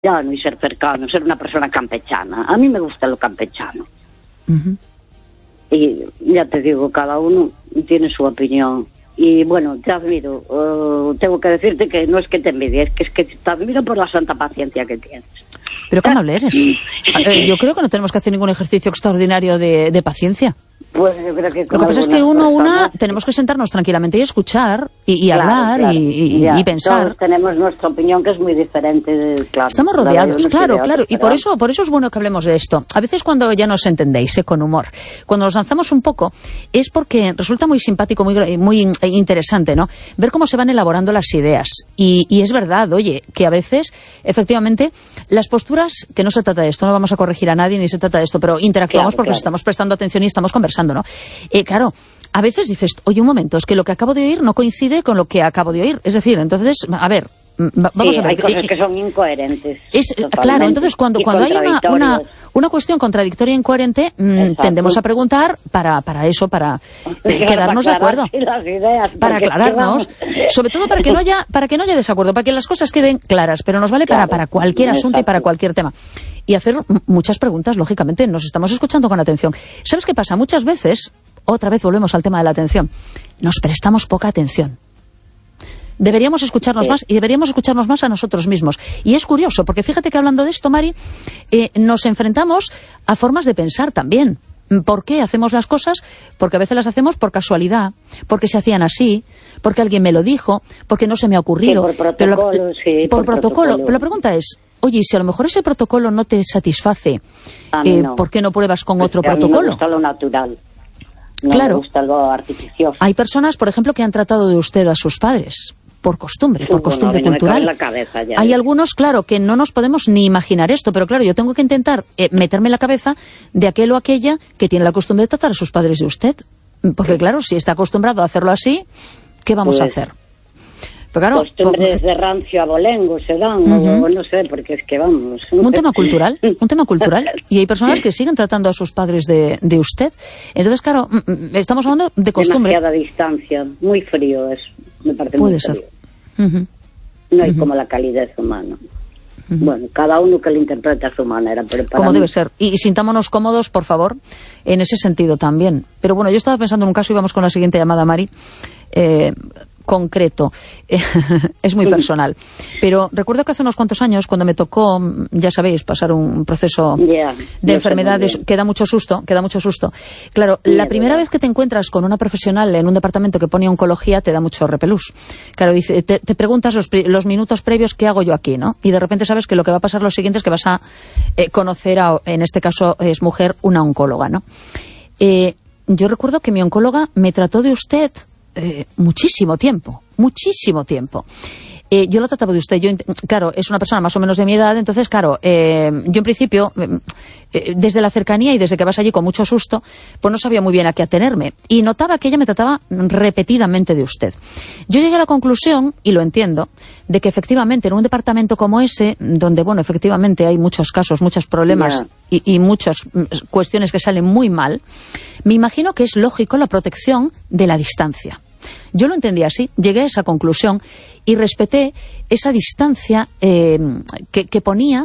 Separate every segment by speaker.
Speaker 1: y ser cercano, ser una persona campechana. A mí me gusta lo campechano. Y ya te digo, cada uno tiene su opinión. Y bueno, te admiro. Tengo que decirte que no es que te envidie, es que te admiro por la santa paciencia que tienes.
Speaker 2: ¿Pero qué amable eres? Yo creo que no tenemos que hacer ningún ejercicio extraordinario de paciencia.
Speaker 1: Pues yo creo que
Speaker 2: lo que pasa es que tenemos que sentarnos tranquilamente y escuchar y hablar y pensar.
Speaker 1: Todos tenemos nuestra opinión, que es muy diferente.
Speaker 2: Estamos rodeados, claro. Y por eso es bueno que hablemos de esto. A veces cuando ya nos entendéis, con humor, cuando nos lanzamos un poco, es porque resulta muy simpático, muy interesante, ¿no? Ver cómo se van elaborando las ideas. Y es verdad, oye, que a veces, efectivamente, las posturas, que no se trata de esto, no vamos a corregir a nadie ni se trata de esto, pero interactuamos porque estamos prestando atención y estamos conversando, ¿no? Claro, a veces dices, oye, un momento, es que lo que acabo de oír no coincide con lo que acabo de oír. Es decir, entonces, a ver, vamos a ver.
Speaker 1: Hay cosas que son incoherentes.
Speaker 2: Claro, entonces cuando hay una cuestión contradictoria e incoherente, tendemos a preguntar para eso, para quedarnos de acuerdo. Para aclararnos, sobre todo para que no haya desacuerdo, para que las cosas queden claras, pero nos vale para cualquier asunto y para cualquier tema. Y hacer muchas preguntas, lógicamente, nos estamos escuchando con atención. ¿Sabes qué pasa? Muchas veces, otra vez volvemos al tema de la atención, nos prestamos poca atención. Deberíamos escucharnos más y deberíamos escucharnos más a nosotros mismos. Y es curioso, porque fíjate que hablando de esto, Mari, nos enfrentamos a formas de pensar también. ¿Por qué hacemos las cosas? Porque a veces las hacemos por casualidad, porque se hacían así, porque alguien me lo dijo, porque no se me ha ocurrido.
Speaker 1: Sí, por protocolo,
Speaker 2: por protocolo. Pero la pregunta es, oye, si a lo mejor ese protocolo no te satisface,
Speaker 1: no.
Speaker 2: ¿por qué no pruebas con otro protocolo?
Speaker 1: A mí me gusta lo natural.
Speaker 2: Claro.
Speaker 1: Me gusta lo artificioso.
Speaker 2: Hay personas, por ejemplo, que han tratado de usted a sus padres por costumbre cultural.
Speaker 1: Me cabe en la cabeza ya.
Speaker 2: Hay algunos, claro, que no nos podemos ni imaginar esto, pero claro, yo tengo que intentar meterme en la cabeza de aquel o aquella que tiene la costumbre de tratar a sus padres de usted. Porque claro, si está acostumbrado a hacerlo así, ¿qué vamos a hacer? Pero claro,
Speaker 1: costumbres de rancio abolengo se dan, o no sé, porque es que vamos.
Speaker 2: Un tema cultural. Y hay personas que siguen tratando a sus padres de usted. Entonces, claro, estamos hablando de costumbre.
Speaker 1: Demasiada distancia, muy frío es, me parece muy frío.
Speaker 2: Puede ser.
Speaker 1: No hay como la calidez humana. Bueno, cada uno que lo interprete a su manera. Pero
Speaker 2: como debe ser. Y sintámonos cómodos, por favor, en ese sentido también. Pero bueno, yo estaba pensando en un caso y vamos con la siguiente llamada, Mari. Concreto, es muy personal, pero recuerdo que hace unos cuantos años, cuando me tocó, ya sabéis, pasar un proceso de enfermedades que da mucho susto. Claro, la primera vez que te encuentras con una profesional en un departamento que pone oncología, te da mucho repelús. Claro, dice, te preguntas los minutos previos, ¿qué hago yo aquí, no? Y de repente sabes que lo que va a pasar lo siguiente es que vas a conocer en este caso es mujer, una oncóloga, ¿no? Yo recuerdo que mi oncóloga me trató de usted muchísimo tiempo. Yo lo trataba de usted, claro, es una persona más o menos de mi edad, entonces, claro, yo en principio, desde la cercanía y desde que vas allí con mucho susto, pues no sabía muy bien a qué atenerme. Y notaba que ella me trataba repetidamente de usted. Yo llegué a la conclusión, y lo entiendo, de que efectivamente en un departamento como ese, donde, bueno, efectivamente hay muchos casos, muchos problemas y muchas cuestiones que salen muy mal, me imagino que es lógico la protección de la distancia. Yo lo entendí así, llegué a esa conclusión y respeté esa distancia que ponía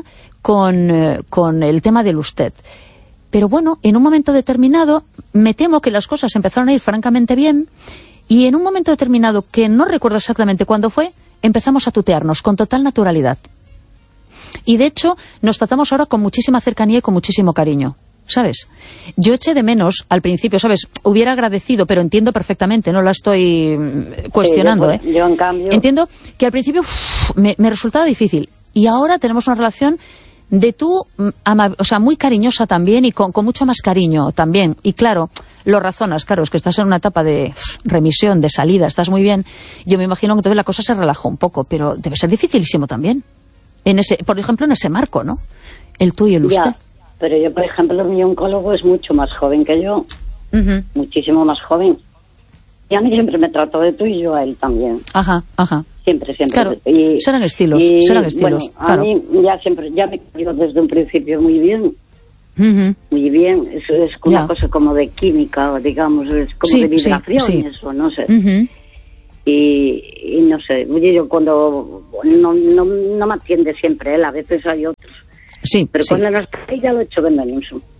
Speaker 2: con el tema del usted. Pero bueno, en un momento determinado me temo que las cosas empezaron a ir francamente bien y en un momento determinado, que no recuerdo exactamente cuándo fue, empezamos a tutearnos con total naturalidad. Y de hecho nos tratamos ahora con muchísima cercanía y con muchísimo cariño. ¿Sabes? Yo eché de menos al principio, ¿sabes? Hubiera agradecido, pero entiendo perfectamente, no la estoy cuestionando,
Speaker 1: yo en cambio...
Speaker 2: Entiendo que al principio me resultaba difícil. Y ahora tenemos una relación de tú, o sea, muy cariñosa también y con mucho más cariño también. Y claro, lo razonas, claro, es que estás en una etapa de remisión, de salida, estás muy bien. Yo me imagino que entonces la cosa se relajó un poco, pero debe ser dificilísimo también. Por ejemplo, en ese marco, ¿no? El tú y el usted.
Speaker 1: Pero yo, por ejemplo, mi oncólogo es mucho más joven que yo, muchísimo más joven. Y a mí siempre me trató de tú y yo a él también.
Speaker 2: Ajá.
Speaker 1: Siempre.
Speaker 2: Claro, serán estilos.
Speaker 1: Bueno, a mí ya me cayó desde un principio muy bien. Muy bien, eso es una cosa como de química, digamos, es como de vibración, eso, no sé. y no sé, oye, yo cuando no me atiende siempre él, a veces hay otros.
Speaker 2: Sí,
Speaker 1: pero
Speaker 2: sí.
Speaker 1: cuando no está ahí ya lo he hecho de menos.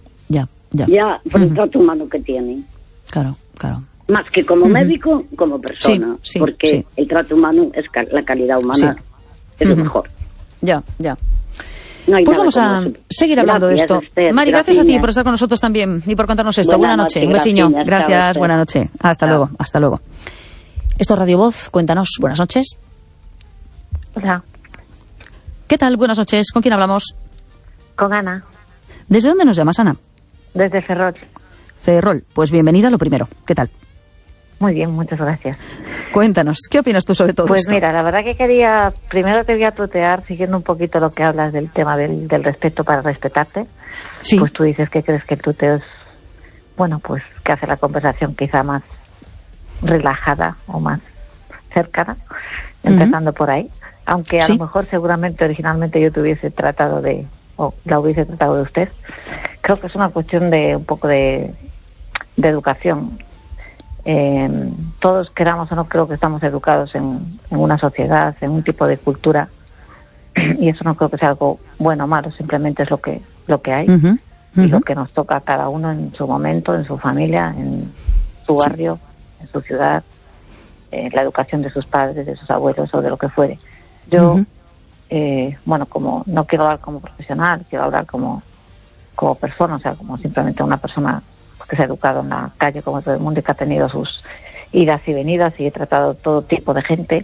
Speaker 1: Ya por el trato humano que tiene.
Speaker 2: Claro.
Speaker 1: Más que como médico, como persona.
Speaker 2: Sí,
Speaker 1: porque el trato humano es la calidad humana, es lo mejor.
Speaker 2: Ya.
Speaker 1: No hay
Speaker 2: pues
Speaker 1: nada
Speaker 2: vamos a
Speaker 1: como eso.
Speaker 2: seguir hablando
Speaker 1: Gracias,
Speaker 2: de esto.
Speaker 1: Esther,
Speaker 2: Mari, gracias a ti
Speaker 1: gracias.
Speaker 2: por estar con nosotros también y por contarnos esto. Buena noche. Un besiño. Gracias.
Speaker 1: Chao,
Speaker 2: Buena noche. Hasta luego. Esto es Radio Voz. Cuéntanos. Buenas noches.
Speaker 3: Hola.
Speaker 2: ¿Qué tal? Buenas noches. ¿Con quién hablamos?
Speaker 3: Con Ana.
Speaker 2: ¿Desde dónde nos llamas, Ana?
Speaker 3: Desde Ferrol.
Speaker 2: Ferrol. Pues bienvenida, lo primero. ¿Qué tal?
Speaker 3: Muy bien, muchas gracias.
Speaker 2: Cuéntanos, ¿qué opinas tú sobre todo
Speaker 3: pues
Speaker 2: esto?
Speaker 3: Pues mira, la verdad que primero te voy a tutear, siguiendo un poquito lo que hablas del tema del respeto para respetarte.
Speaker 2: Sí.
Speaker 3: Pues tú dices que crees que el tuteo es, bueno, pues que hace la conversación quizá más relajada o más cercana, empezando por ahí. Aunque a lo mejor seguramente originalmente yo te hubiese tratado o la hubiese tratado de usted. Creo que es una cuestión de un poco de educación. Todos, queramos o no, creo que estamos educados en una sociedad, en un tipo de cultura, y eso no creo que sea algo bueno o malo, simplemente es lo que hay y lo que nos toca a cada uno en su momento, en su familia, en su barrio, en su ciudad, en la educación de sus padres, de sus abuelos o de lo que fuere. Yo, bueno, como no quiero hablar como profesional, quiero hablar como persona, o sea, como simplemente una persona que se ha educado en la calle como todo el mundo y que ha tenido sus idas y venidas y he tratado todo tipo de gente.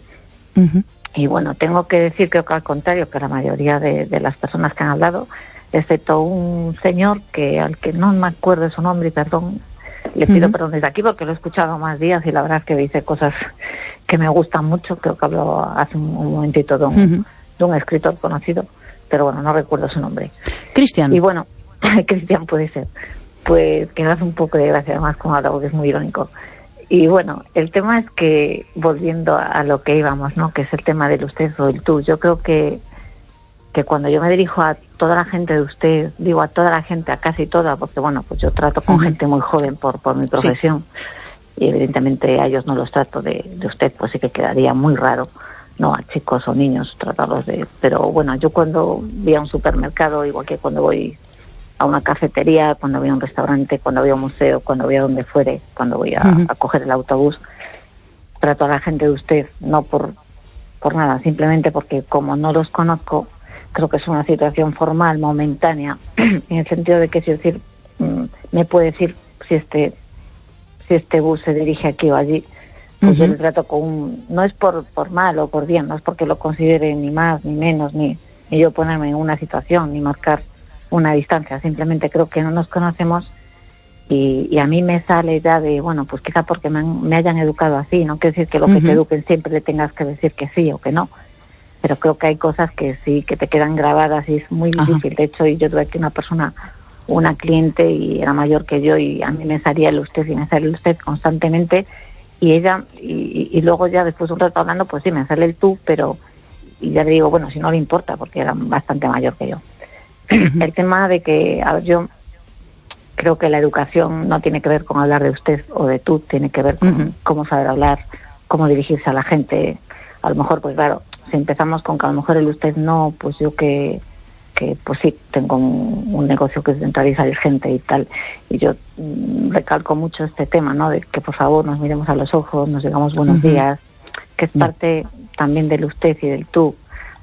Speaker 3: Y bueno, tengo que decir, creo que al contrario, que la mayoría de las personas que han hablado, excepto un señor al que no me acuerdo de su nombre, y perdón, le pido perdón desde aquí porque lo he escuchado más días y la verdad es que dice cosas que me gustan mucho. Creo que habló hace un momentito de un escritor conocido, pero bueno, no recuerdo su nombre.
Speaker 2: Cristian.
Speaker 3: Y bueno, Cristian puede ser. Pues que me hace un poco de gracia además como habla, porque es muy irónico. Y bueno, el tema es que, volviendo a lo que íbamos, ¿no? Que es el tema del usted o el tú. Yo creo que cuando yo me dirijo a toda la gente de usted, digo a toda la gente, a casi toda, porque bueno, pues yo trato con gente muy joven por mi profesión, y evidentemente a ellos no los trato de usted, pues sí que quedaría muy raro, no a chicos o niños tratarlos pero bueno, yo cuando voy a un supermercado, igual que cuando voy a una cafetería, cuando voy a un restaurante, cuando voy a un museo, cuando voy a donde fuere, cuando voy a coger el autobús, trato a la gente de usted, no por nada, simplemente porque como no los conozco, creo que es una situación formal, momentánea, en el sentido de que, si decir, me puede decir si este bus se dirige aquí o allí, pues yo le trato no es por mal o por bien, no es porque lo considere ni más ni menos, ni yo ponerme en una situación, ni marcar una distancia, simplemente creo que no nos conocemos y a mí me sale ya de, bueno, pues quizá porque me hayan educado así, no quiere decir que lo que te eduquen siempre le tengas que decir que sí o que no, pero creo que hay cosas que sí, que te quedan grabadas y es muy difícil. De hecho, yo tuve aquí una cliente y era mayor que yo y a mí me salía el usted y me sale el usted constantemente y ella, y luego ya después de un rato hablando, pues sí, me sale el tú, pero y ya le digo, bueno, si no le importa, porque era bastante mayor que yo. El tema de que, a ver, yo creo que la educación no tiene que ver con hablar de usted o de tú, tiene que ver con cómo saber hablar, cómo dirigirse a la gente. A lo mejor, pues claro, si empezamos con que a lo mejor el usted no, pues yo que pues sí, tengo un negocio que centraliza a gente y tal, y yo recalco mucho este tema, ¿no? De que por favor nos miremos a los ojos, nos digamos buenos días, que es parte también del usted y del tú.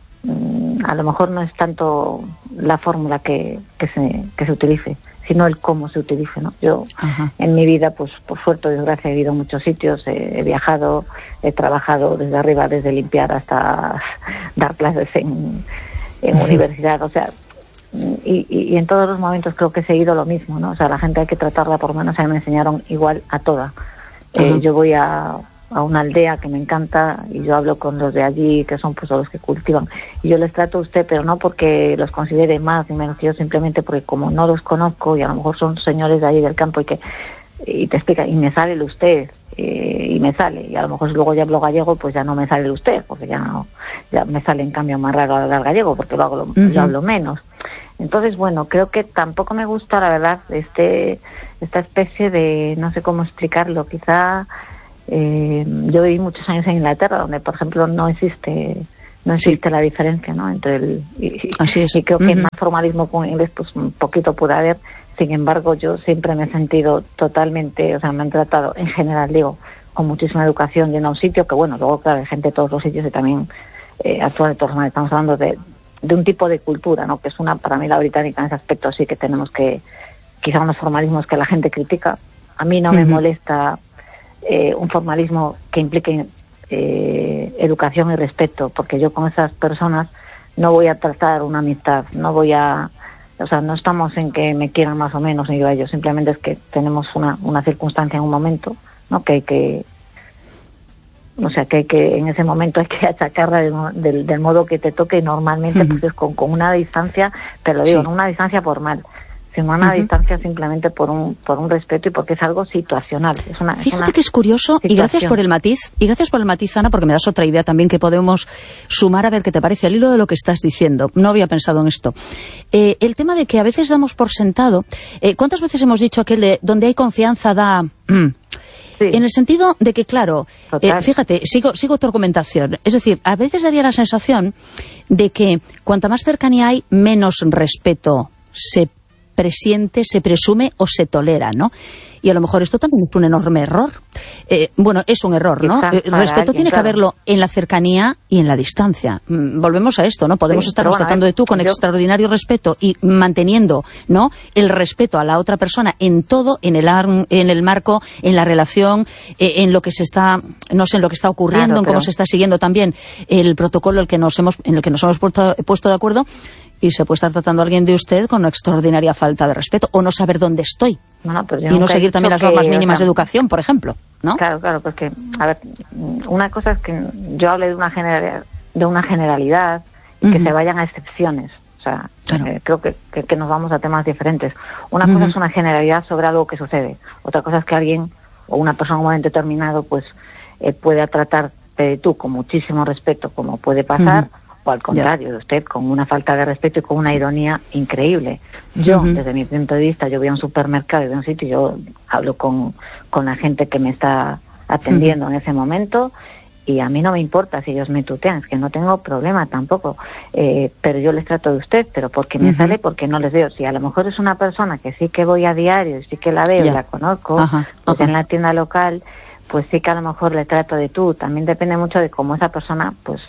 Speaker 3: A lo mejor no es tanto la fórmula que se utilice, sino el cómo se utilice, ¿no? Yo en mi vida, pues por suerte o desgracia, he ido a muchos sitios, he viajado, he trabajado desde arriba, desde limpiar hasta dar clases en universidad, o sea, y en todos los momentos creo que he seguido lo mismo, ¿no? O sea, la gente hay que tratarla, por lo menos a mí me enseñaron igual a toda. Yo voy a una aldea que me encanta y yo hablo con los de allí, que son pues los que cultivan, y yo les trato a usted, pero no porque los considere más ni menos que yo, simplemente porque como no los conozco y a lo mejor son señores de allí del campo y te explica, y me sale el usted, y me sale, y a lo mejor luego ya hablo gallego, pues ya no me sale el usted, porque ya me sale en cambio más raro hablar gallego, porque lo hablo menos. Entonces, bueno, creo que tampoco me gusta, la verdad, esta especie de, no sé cómo explicarlo, quizá Yo viví muchos años en Inglaterra, donde, por ejemplo, no existe la diferencia, ¿no? Entre
Speaker 2: Así es.
Speaker 3: y creo que más formalismo con inglés, pues un poquito puede haber. Sin embargo, yo siempre me he sentido totalmente, o sea, me han tratado, en general, digo, con muchísima educación, yendo a un sitio que, bueno, luego, claro, hay gente de todos los sitios y también actúa de todas maneras. Estamos hablando de un tipo de cultura, ¿no? Que es para mí la británica en ese aspecto, sí que tenemos que, quizá unos formalismos que la gente critica. A mí no me molesta un formalismo que implique educación y respeto, porque yo con esas personas no voy a tratar una amistad, no estamos en que me quieran más o menos ni yo a ellos, simplemente es que tenemos una circunstancia en un momento, ¿no? que en ese momento hay que achacarla del modo que te toque, y normalmente pues es con una distancia, pero digo, no una distancia formal, sino una distancia simplemente por un respeto y porque es algo situacional.
Speaker 2: Fíjate que es curioso, y gracias por el matiz, Ana, porque me das otra idea también que podemos sumar a ver qué te parece al hilo de lo que estás diciendo. No había pensado en esto. El tema de que a veces damos por sentado, ¿cuántas veces hemos dicho aquel de donde hay confianza da... Sí. En el sentido de que, claro, fíjate, sigo tu argumentación. Es decir, a veces daría la sensación de que cuanta más cercanía hay, menos respeto se presiente, se presume o se tolera, ¿no? Y a lo mejor esto también es un enorme error. Bueno, es un error, ¿no? Respeto tiene que haberlo en la cercanía y en la distancia. Volvemos a esto, ¿no? Podemos estarnos tratando de tú con extraordinario respeto y manteniendo, ¿no?, el respeto a la otra persona en todo, en el marco, en la relación, en lo que se está, no sé, en lo que está ocurriendo, en cómo se está siguiendo también el protocolo en el que nos hemos puesto de acuerdo. Y se puede estar tratando a alguien de usted con una extraordinaria falta de respeto, o no saber dónde estoy. Y no seguir también las normas mínimas de educación, por ejemplo, ¿no?
Speaker 3: Claro, porque, a ver, una cosa es que yo hable de una generalidad y que se vayan a excepciones. O sea, creo que nos vamos a temas diferentes. Una cosa es una generalidad sobre algo que sucede. Otra cosa es que alguien o una persona en un momento determinado pues pueda tratarte de tú con muchísimo respeto, como puede pasar, o al contrario, de usted con una falta de respeto y con una ironía increíble. Yo, desde mi punto de vista, yo voy a un supermercado y voy a un sitio y yo hablo con la gente que me está atendiendo en ese momento, y a mí no me importa si ellos me tutean, es que no tengo problema tampoco, pero yo les trato de usted, pero porque me sale, porque no les veo. Si a lo mejor es una persona que sí que voy a diario y sí que la veo y la conozco, pues en la tienda local, pues sí que a lo mejor le trato de tú. También depende mucho de cómo esa persona, pues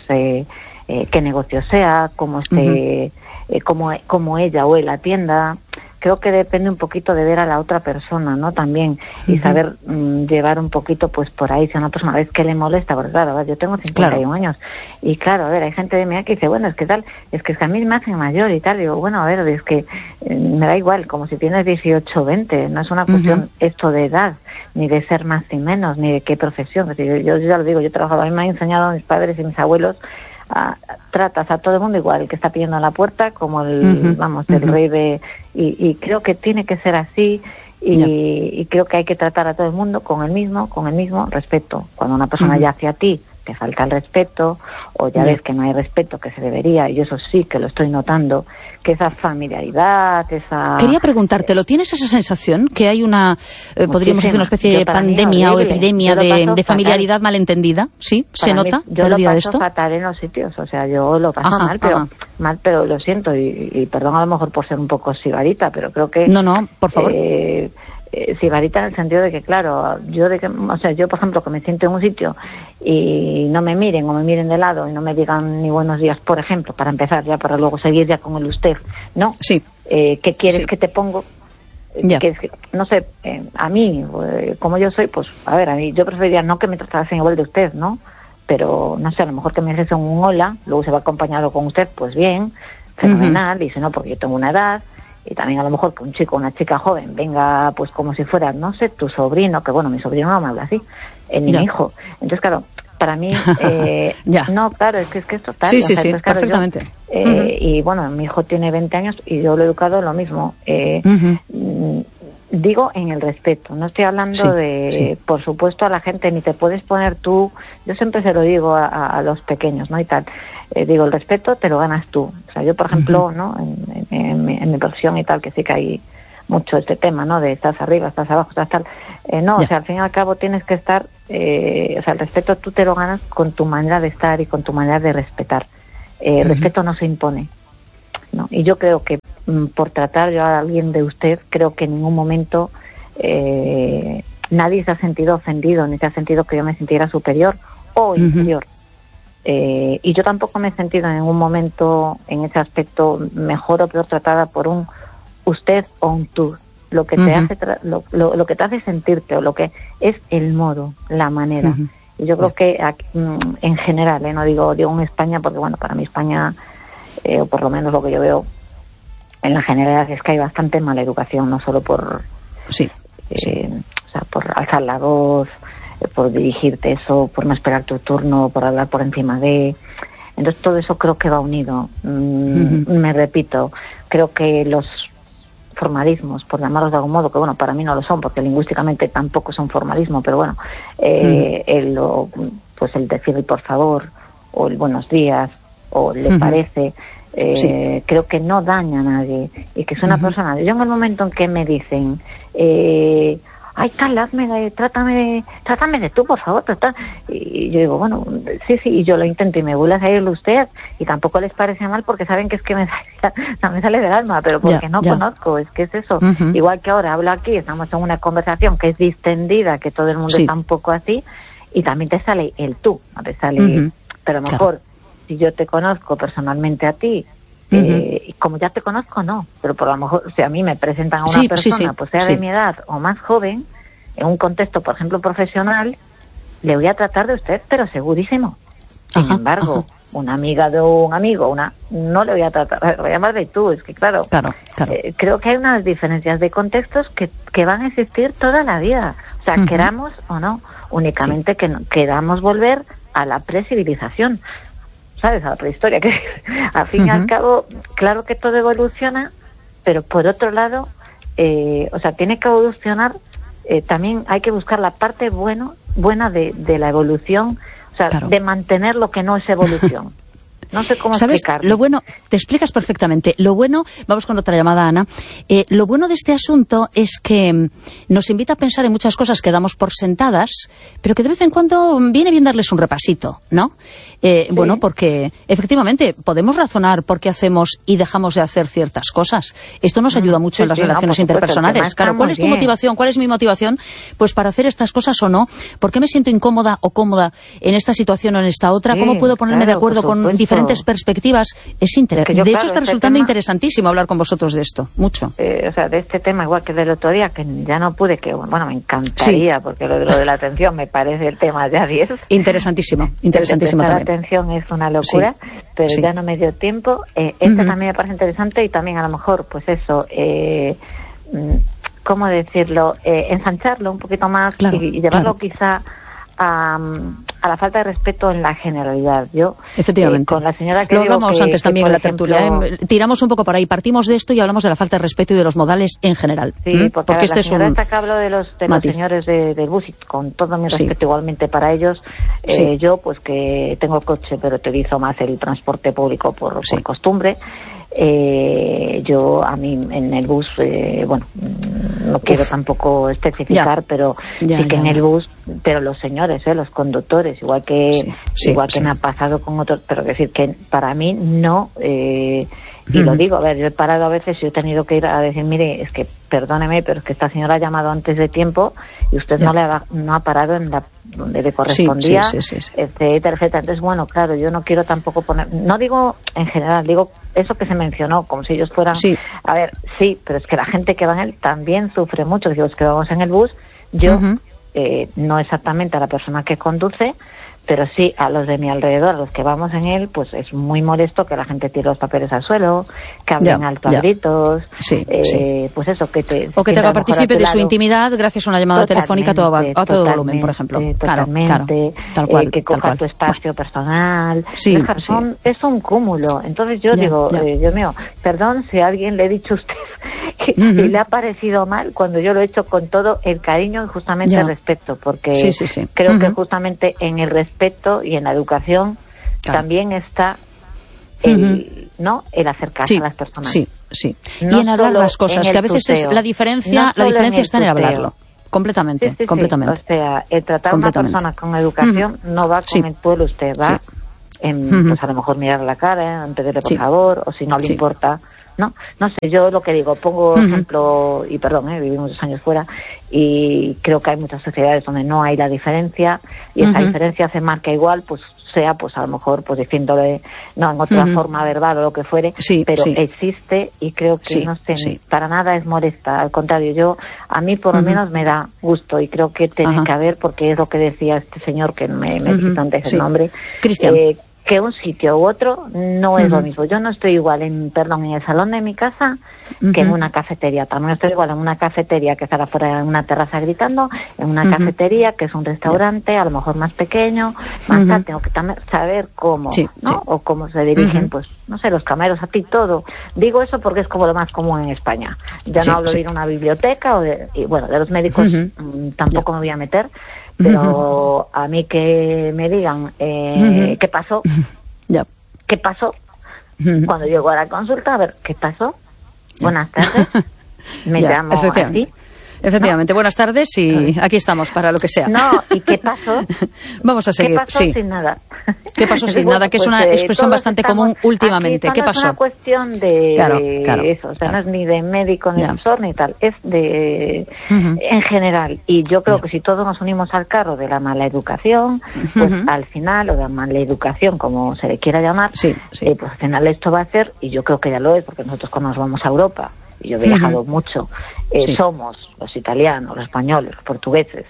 Speaker 3: qué negocio sea, cómo esté, cómo ella o él atienda. Creo que depende un poquito de ver a la otra persona, ¿no? También, y saber llevar un poquito, pues, por ahí, si a una persona ves que le molesta, porque claro, a ver, yo tengo 51 años, y claro, a ver, hay gente de mi edad que dice, bueno, es que a mí me hacen mayor y tal, y digo, bueno, a ver, es que me da igual, como si tienes 18 o 20, no es una cuestión esto de edad, ni de ser más y menos, ni de qué profesión. Es decir, yo ya lo digo, yo he trabajado, a mí me han enseñado mis padres y mis abuelos, tratas a todo el mundo igual, el que está pidiendo a la puerta como el rey de... Y creo que tiene que ser así, y creo que hay que tratar a todo el mundo con el mismo respeto. Cuando una persona ya hacia ti te falta el respeto, o ya ves que no hay respeto que se debería, y eso sí que lo estoy notando, que esa familiaridad,
Speaker 2: Quería preguntártelo, ¿tienes esa sensación que hay podríamos decir una especie de pandemia o epidemia de familiaridad malentendida? ¿Sí? ¿Se nota?
Speaker 3: Yo lo paso fatal en los sitios, o sea, yo lo paso mal, pero lo siento, y perdón a lo mejor por ser un poco sibarita, pero creo que...
Speaker 2: No, por favor.
Speaker 3: Sibarita en el sentido de que, claro, yo por ejemplo, que me siento en un sitio y no me miren o me miren de lado y no me digan ni buenos días, por ejemplo, para empezar ya, para luego seguir ya con el usted, ¿no?
Speaker 2: Sí.
Speaker 3: ¿Qué quieres que te pongo? No sé, a mí, como yo soy, pues, a ver, a mí yo preferiría no que me tratasen igual de usted, ¿no? Pero, no sé, a lo mejor que me dijesen un hola, luego se va acompañado con usted, pues bien, fenomenal, y si no, porque yo tengo una edad. Y también a lo mejor que un chico o una chica joven venga pues como si fuera, no sé, tu sobrino, que bueno, mi sobrino no me habla así, ni mi hijo. Entonces, claro, para mí, no, claro, es que es total.
Speaker 2: Sí,
Speaker 3: claro,
Speaker 2: perfectamente.
Speaker 3: Y bueno, mi hijo tiene 20 años y yo lo he educado lo mismo. Digo en el respeto, no estoy hablando por supuesto, a la gente, ni te puedes poner tú, yo siempre se lo digo a los pequeños, ¿no? Y tal. Digo, el respeto te lo ganas tú. O sea, yo, por ejemplo, ¿no? En mi profesión y tal, que sí que hay mucho este tema, ¿no? De estás arriba, estás abajo, estás tal. No, o sea, al fin y al cabo tienes que estar, o sea, el respeto tú te lo ganas con tu manera de estar y con tu manera de respetar. El respeto no se impone, ¿no? Y yo creo que por tratar yo a alguien de usted, creo que en ningún momento nadie se ha sentido ofendido, ni se ha sentido que yo me sintiera superior o inferior. Y yo tampoco me he sentido en ningún momento en ese aspecto mejor o peor tratada por un usted o un tú. Lo que te hace lo que te hace sentirte, o lo que es el modo, la manera. Y yo creo que aquí, en general, no digo en España, porque bueno, para mí España, o por lo menos lo que yo veo en la generalidad, es que hay bastante mala educación, no solo por o sea, por alzar la voz, por dirigirte eso, por no esperar tu turno, por hablar por encima de... Entonces todo eso creo que va unido. Me repito, creo que los formalismos, por llamarlos de algún modo, que bueno, para mí no lo son, porque lingüísticamente tampoco son formalismo, pero bueno, pues el decir el por favor, o el buenos días, o le parece, creo que no daña a nadie, y que es una persona. Yo en el momento en que me dicen, ay, Carla, trátame de tú, por favor. Y yo digo, bueno, sí, y yo lo intento y me vuelve a salir usted, y tampoco les parece mal porque saben que es que me sale del alma, pero porque no conozco, es que es eso. Igual que ahora hablo aquí, estamos en una conversación que es distendida, que todo el mundo está un poco así, y también te sale el tú, no te sale, pero a lo mejor, si yo te conozco personalmente a ti, y como ya te conozco, no, pero por lo mejor, si a mí me presentan a una persona, pues sea de mi edad o más joven, en un contexto, por ejemplo, profesional, le voy a tratar de usted, pero segurísimo. Sin embargo, una amiga de un amigo, no le voy a tratar, le voy a llamar de tú, es que claro. Creo que hay unas diferencias de contextos que van a existir toda la vida, o sea, queramos o no, únicamente que queramos volver a la precivilización, ¿sabes? A la prehistoria, que al fin y al cabo, claro que todo evoluciona, pero por otro lado, o sea, tiene que evolucionar, también hay que buscar la parte buena de la evolución, o sea, de mantener lo que no es evolución. No sé cómo explicarlo.
Speaker 2: Lo bueno, te explicas perfectamente. Lo bueno, vamos con otra llamada, Ana. Lo bueno de este asunto es que nos invita a pensar en muchas cosas que damos por sentadas, pero que de vez en cuando viene bien darles un repasito, ¿no? Bueno, porque efectivamente podemos razonar por qué hacemos y dejamos de hacer ciertas cosas. Esto nos ayuda mucho en las relaciones interpersonales. Claro, ¿cuál es tu motivación? ¿Cuál es mi motivación? Pues para hacer estas cosas o no. ¿Por qué me siento incómoda o cómoda en esta situación o en esta otra? ¿Cómo puedo ponerme de acuerdo con diferentes perspectivas? Es interesante. De hecho, está resultando interesantísimo hablar con vosotros de esto. Mucho.
Speaker 3: O sea, de este tema, igual que del otro día, que ya no pude, que bueno, me encantaría, porque lo de la atención me parece el tema ya 10.
Speaker 2: Interesantísimo también.
Speaker 3: La atención es una locura, pero ya no me dio tiempo. Este también me parece interesante, y también a lo mejor, pues eso, ¿cómo decirlo? Ensancharlo un poquito más y llevarlo quizá a la falta de respeto en la generalidad. Yo,
Speaker 2: efectivamente,
Speaker 3: con la señora que
Speaker 2: lo hablamos antes también en la tertulia, tiramos un poco por ahí, partimos de esto y hablamos de la falta de respeto y de los modales en general.
Speaker 3: Sí, porque este la señora esta que hablo de los señores del bus, y con todo mi respeto igualmente para ellos, yo pues que tengo coche pero utilizo más el transporte público por costumbre. Yo a mí en el bus, bueno, no quiero tampoco especificar, pero sí que en el bus, pero los señores, los conductores, igual que me ha pasado con otros, pero decir que para mí no, y lo digo, a ver, yo he parado a veces, yo he tenido que ir a decir, mire, es que perdóneme, pero es que esta señora ha llamado antes de tiempo y usted no ha parado en la donde le correspondía, etcétera. Entonces, bueno, claro, yo no quiero tampoco poner, no digo en general, digo eso que se mencionó, como si ellos fueran, a ver, pero es que la gente que va en él también sufre mucho. Digo, es que vamos en el bus, yo no exactamente a la persona que conduce, pero sí a los de mi alrededor, a los que vamos en él, pues es muy molesto que la gente tire los papeles al suelo, que hablen alto a gritos, pues eso, que te...
Speaker 2: O que te haga partícipe de su intimidad gracias a una llamada telefónica a todo volumen, por ejemplo.
Speaker 3: Totalmente,
Speaker 2: tal cual,
Speaker 3: que coja tu espacio personal. Es un cúmulo. Entonces yo digo, Dios mío, perdón si a alguien le he dicho a usted y le ha parecido mal, cuando yo lo he hecho con todo el cariño y justamente el respeto, porque creo que justamente en el respeto y en la educación también está el acercarse a las personas.
Speaker 2: sí.
Speaker 3: No
Speaker 2: y en hablar las cosas, que a veces
Speaker 3: tuteo,
Speaker 2: es la diferencia está en el hablarlo. Completamente,
Speaker 3: sí.
Speaker 2: completamente.
Speaker 3: O sea, el tratar a una persona con educación no va con el pueblo, usted va en, pues a lo mejor mirar la cara, en pedirle por favor, o si no le importa, ¿no? No sé, yo lo que digo, pongo ejemplo, y perdón, viví muchos años fuera, y creo que hay muchas sociedades donde no hay la diferencia, y esa diferencia se marca igual, pues sea, pues a lo mejor, pues diciéndole, no, en otra forma verbal o lo que fuere, pero existe, y creo que no sé, para nada es molesta, al contrario, a mí por lo menos me da gusto, y creo que tiene que haber, porque es lo que decía este señor, que me quitó antes el nombre,
Speaker 2: Cristian.
Speaker 3: Que un sitio u otro no es lo mismo. Yo no estoy igual en el salón de mi casa que en una cafetería. También estoy igual en una cafetería que estar afuera en una terraza gritando, en una cafetería que es un restaurante, a lo mejor más pequeño, más tarde tengo que también saber cómo, ¿no? O cómo se dirigen, pues, no sé, los camareros, a ti, todo. Digo eso porque es como lo más común en España. Ya no hablo de ir a una biblioteca y bueno, de los médicos tampoco me voy a meter. Pero a mí que me digan qué pasó, qué pasó, cuando llego a la consulta, a ver, ¿qué pasó? Buenas tardes, me llamo así.
Speaker 2: Efectivamente, buenas tardes y aquí estamos para lo que sea.
Speaker 3: No, ¿y qué pasó?
Speaker 2: Vamos a seguir.
Speaker 3: ¿Qué pasó sin nada?
Speaker 2: ¿Qué pasó sin nada? Que es una expresión bastante común últimamente. ¿Qué pasó?
Speaker 3: Es una cuestión de eso, o sea, no es ni de médico, ni profesor, ni tal, es de en general. Y yo creo que si todos nos unimos al carro de la mala educación, pues al final, o de la mala educación, como se le quiera llamar, pues al final esto va a ser, y yo creo que ya lo es, porque nosotros cuando nos vamos a Europa, y yo he viajado mucho, somos los italianos, los españoles, los portugueses,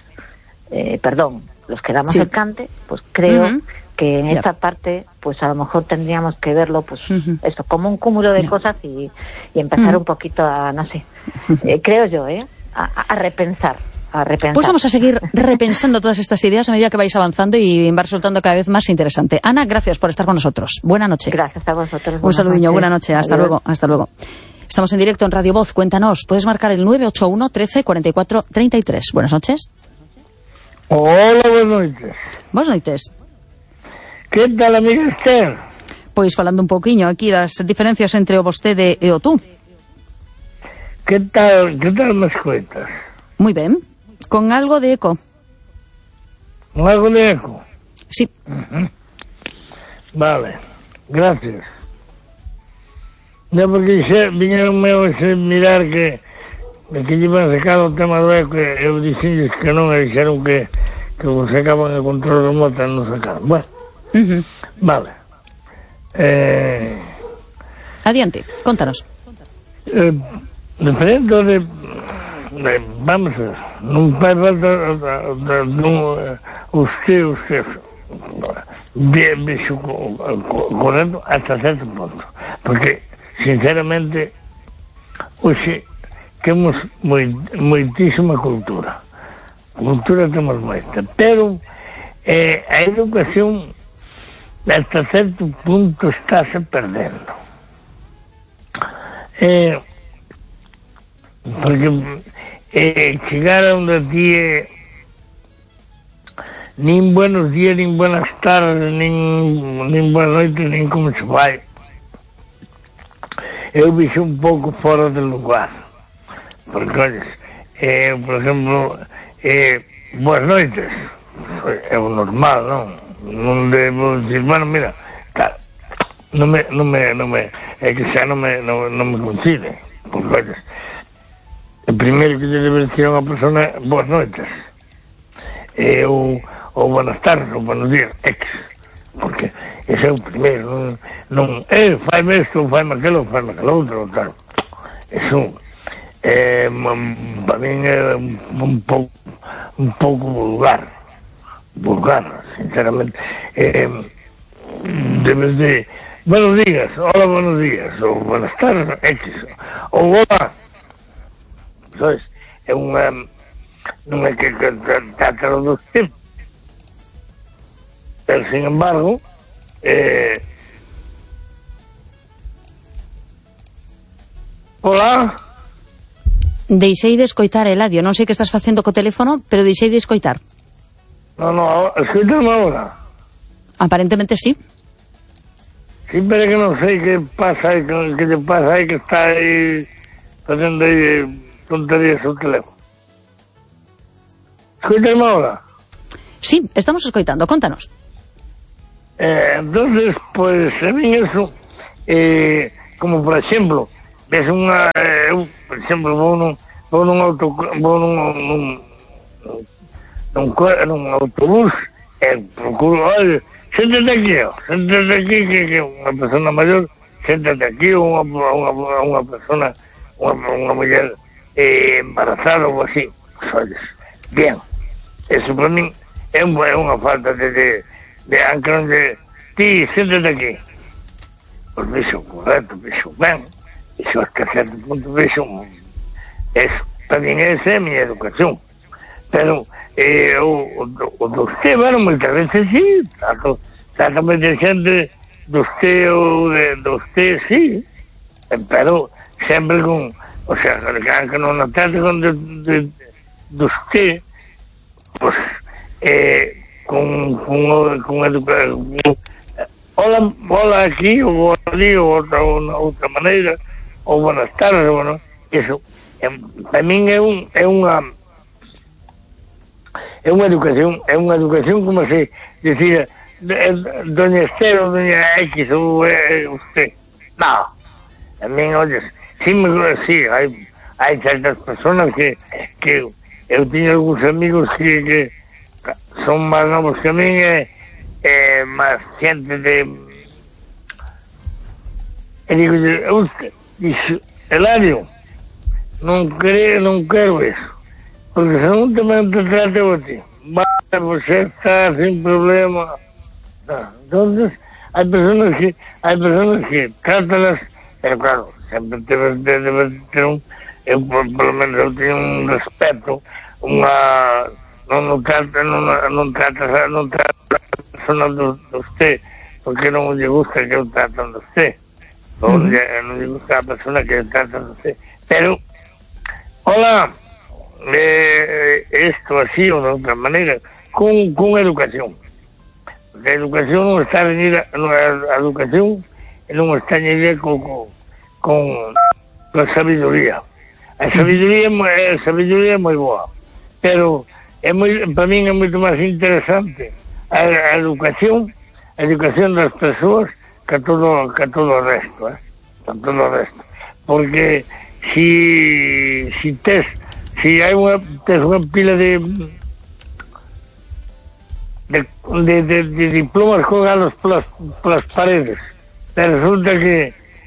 Speaker 3: los que damos el cante, pues creo que en esta parte, pues a lo mejor tendríamos que verlo, pues esto, como un cúmulo de cosas y empezar un poquito a, no sé, creo yo, a repensar.
Speaker 2: Pues vamos a seguir repensando todas estas ideas a medida que vais avanzando y va resultando cada vez más interesante. Ana, gracias por estar con nosotros. Buena noche.
Speaker 3: Gracias a vosotros.
Speaker 2: Un saludiño, buena noche. Hasta luego. Hasta luego. Estamos en directo en Radio Voz. Cuéntanos. Puedes marcar el 981 13 44 33. Buenas noches.
Speaker 4: Hola, buenas noches.
Speaker 2: Buenas noches.
Speaker 4: Que tal, amiga Esther?
Speaker 2: Pois falando un pouquiño aquí das diferencias entre o vostede e o tú.
Speaker 4: Que tal me escoitas?
Speaker 2: Moi ben. Con algo de eco.
Speaker 4: ¿Con algo de eco?
Speaker 2: Sí.
Speaker 4: Vale, gracias. Ya porque viñeron meus a mirar que iban a sacar o tema do eco, eu dixenlles que non, e dixeron que o sacaban a control remoto e non sacaban. Bueno, vale.
Speaker 2: Adiante, contanos.
Speaker 4: Dependendo de vamos a ver, non fai falta os teus vexo correndo hasta certo punto, porque sinceramente hoxe temos moitísima cultura temos moita, pero a educación hasta certo punto estáse perdendo, porque chegar a onde ti nin buenos días, nin buenas tardes, nin buenas noites, nin como se vai. Eu vixo un pouco fora do lugar, porque, olles, por exemplo, boas noites, é o normal, non debo dicir, bueno, mira, tal, non me, é que xa non me coincide, porque, olles, o primeiro que lle debe decir a unha persona boas noites, ou buenas tardes, ou buenos días, porque ese é o primeiro, non faime isto, faime aquilo outro, tal. Eso para min é un pouco vulgar, sinceramente. Debes de buenos días, hola, buenos días, ou buenas tardes, ou hola, sabes, é unha, non é que trata dos tiempos, pero sin embargo hola.
Speaker 2: Deixei de escoitar, Eladio, non sei que estás facendo co teléfono, pero deixei de escoitar.
Speaker 4: No, escoitame agora.
Speaker 2: Aparentemente sí.
Speaker 4: Sí, pero que non sei que pasa aí, que lle pasa aí, que está aí facendo aí tonterías ao teléfono. Escoitame ahora?
Speaker 2: Sí, estamos escoitando, contanos.
Speaker 4: Entonces, pues, a mí eso, como por exemplo, ves unha, eu, por exemplo, vou nun autobús, procuro, oye, séntate aquí, que unha persona maior, séntate aquí, unha persona, unha muller embarazada ou así, pues, oye, bien, eso para mí é unha falta de aunque non de ti, séntate aquí, pues vexo correcto, vexo ben, vexo hasta certo punto, vexo eso, tamén esa é a miña educación, pero o do usted, bueno, moitas veces sí, trátame de xente do usted ou do usted, sí, pero sempre con, o sea, que non trate con do usted, pues, con educación, hola aquí, ou ali, ou outra maneira, ou buenas tardes, bueno, eso, para min é unha educación como se decía doña Esther ou doña X ou usted. No, a min, oyes, sí, hai certas personas que eu tiño algúns amigos que son máis novos que a min e máis xente de e digo, usted, dixo, Eladio, non quero eso, porque se non te trate a ti, vale, você está sin problema. No, entonces hai personas que trátalas, pero claro, sempre debe ter eu por lo menos eu teño un respeto, unha non trata a persona do usted porque non lle gusta que eu tratan de usted, non lle gusta a persona que tratan de usted, pero hola, esto así ou de outra maneira, con educación, porque a educación non está venida, a educación non está venida con sabiduría. A sabiduría é moi boa, pero para min é moito máis interesante a educación das persoas que todo o resto, porque si tes unha pila de diplomas colgados polas paredes, pero resulta que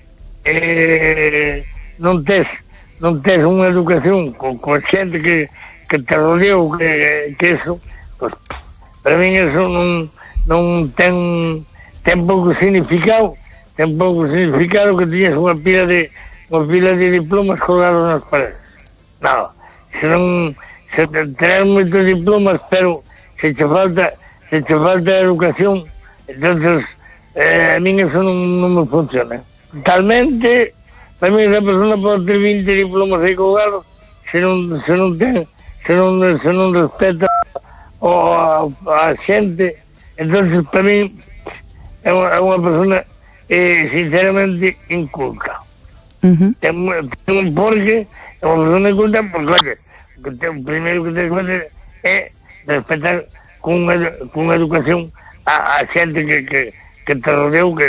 Speaker 4: non tes unha educación con xente que te rodeou, que eso, pues, para min eso non ten pouco significado, que tiñas unha pila de diplomas colgados nas paredes. Non, se terás moitos diplomas, pero se che falta educación, entonces a min eso non me funciona. Talmente, para mí esa persona pode ter 20 diplomas aí colgados, se non respeta a xente, entonces para mí é unha persona sinceramente inculta. Porque é unha persona inculta, porque o primeiro que tens que fazer é respetar con educación a xente que te rodeou, que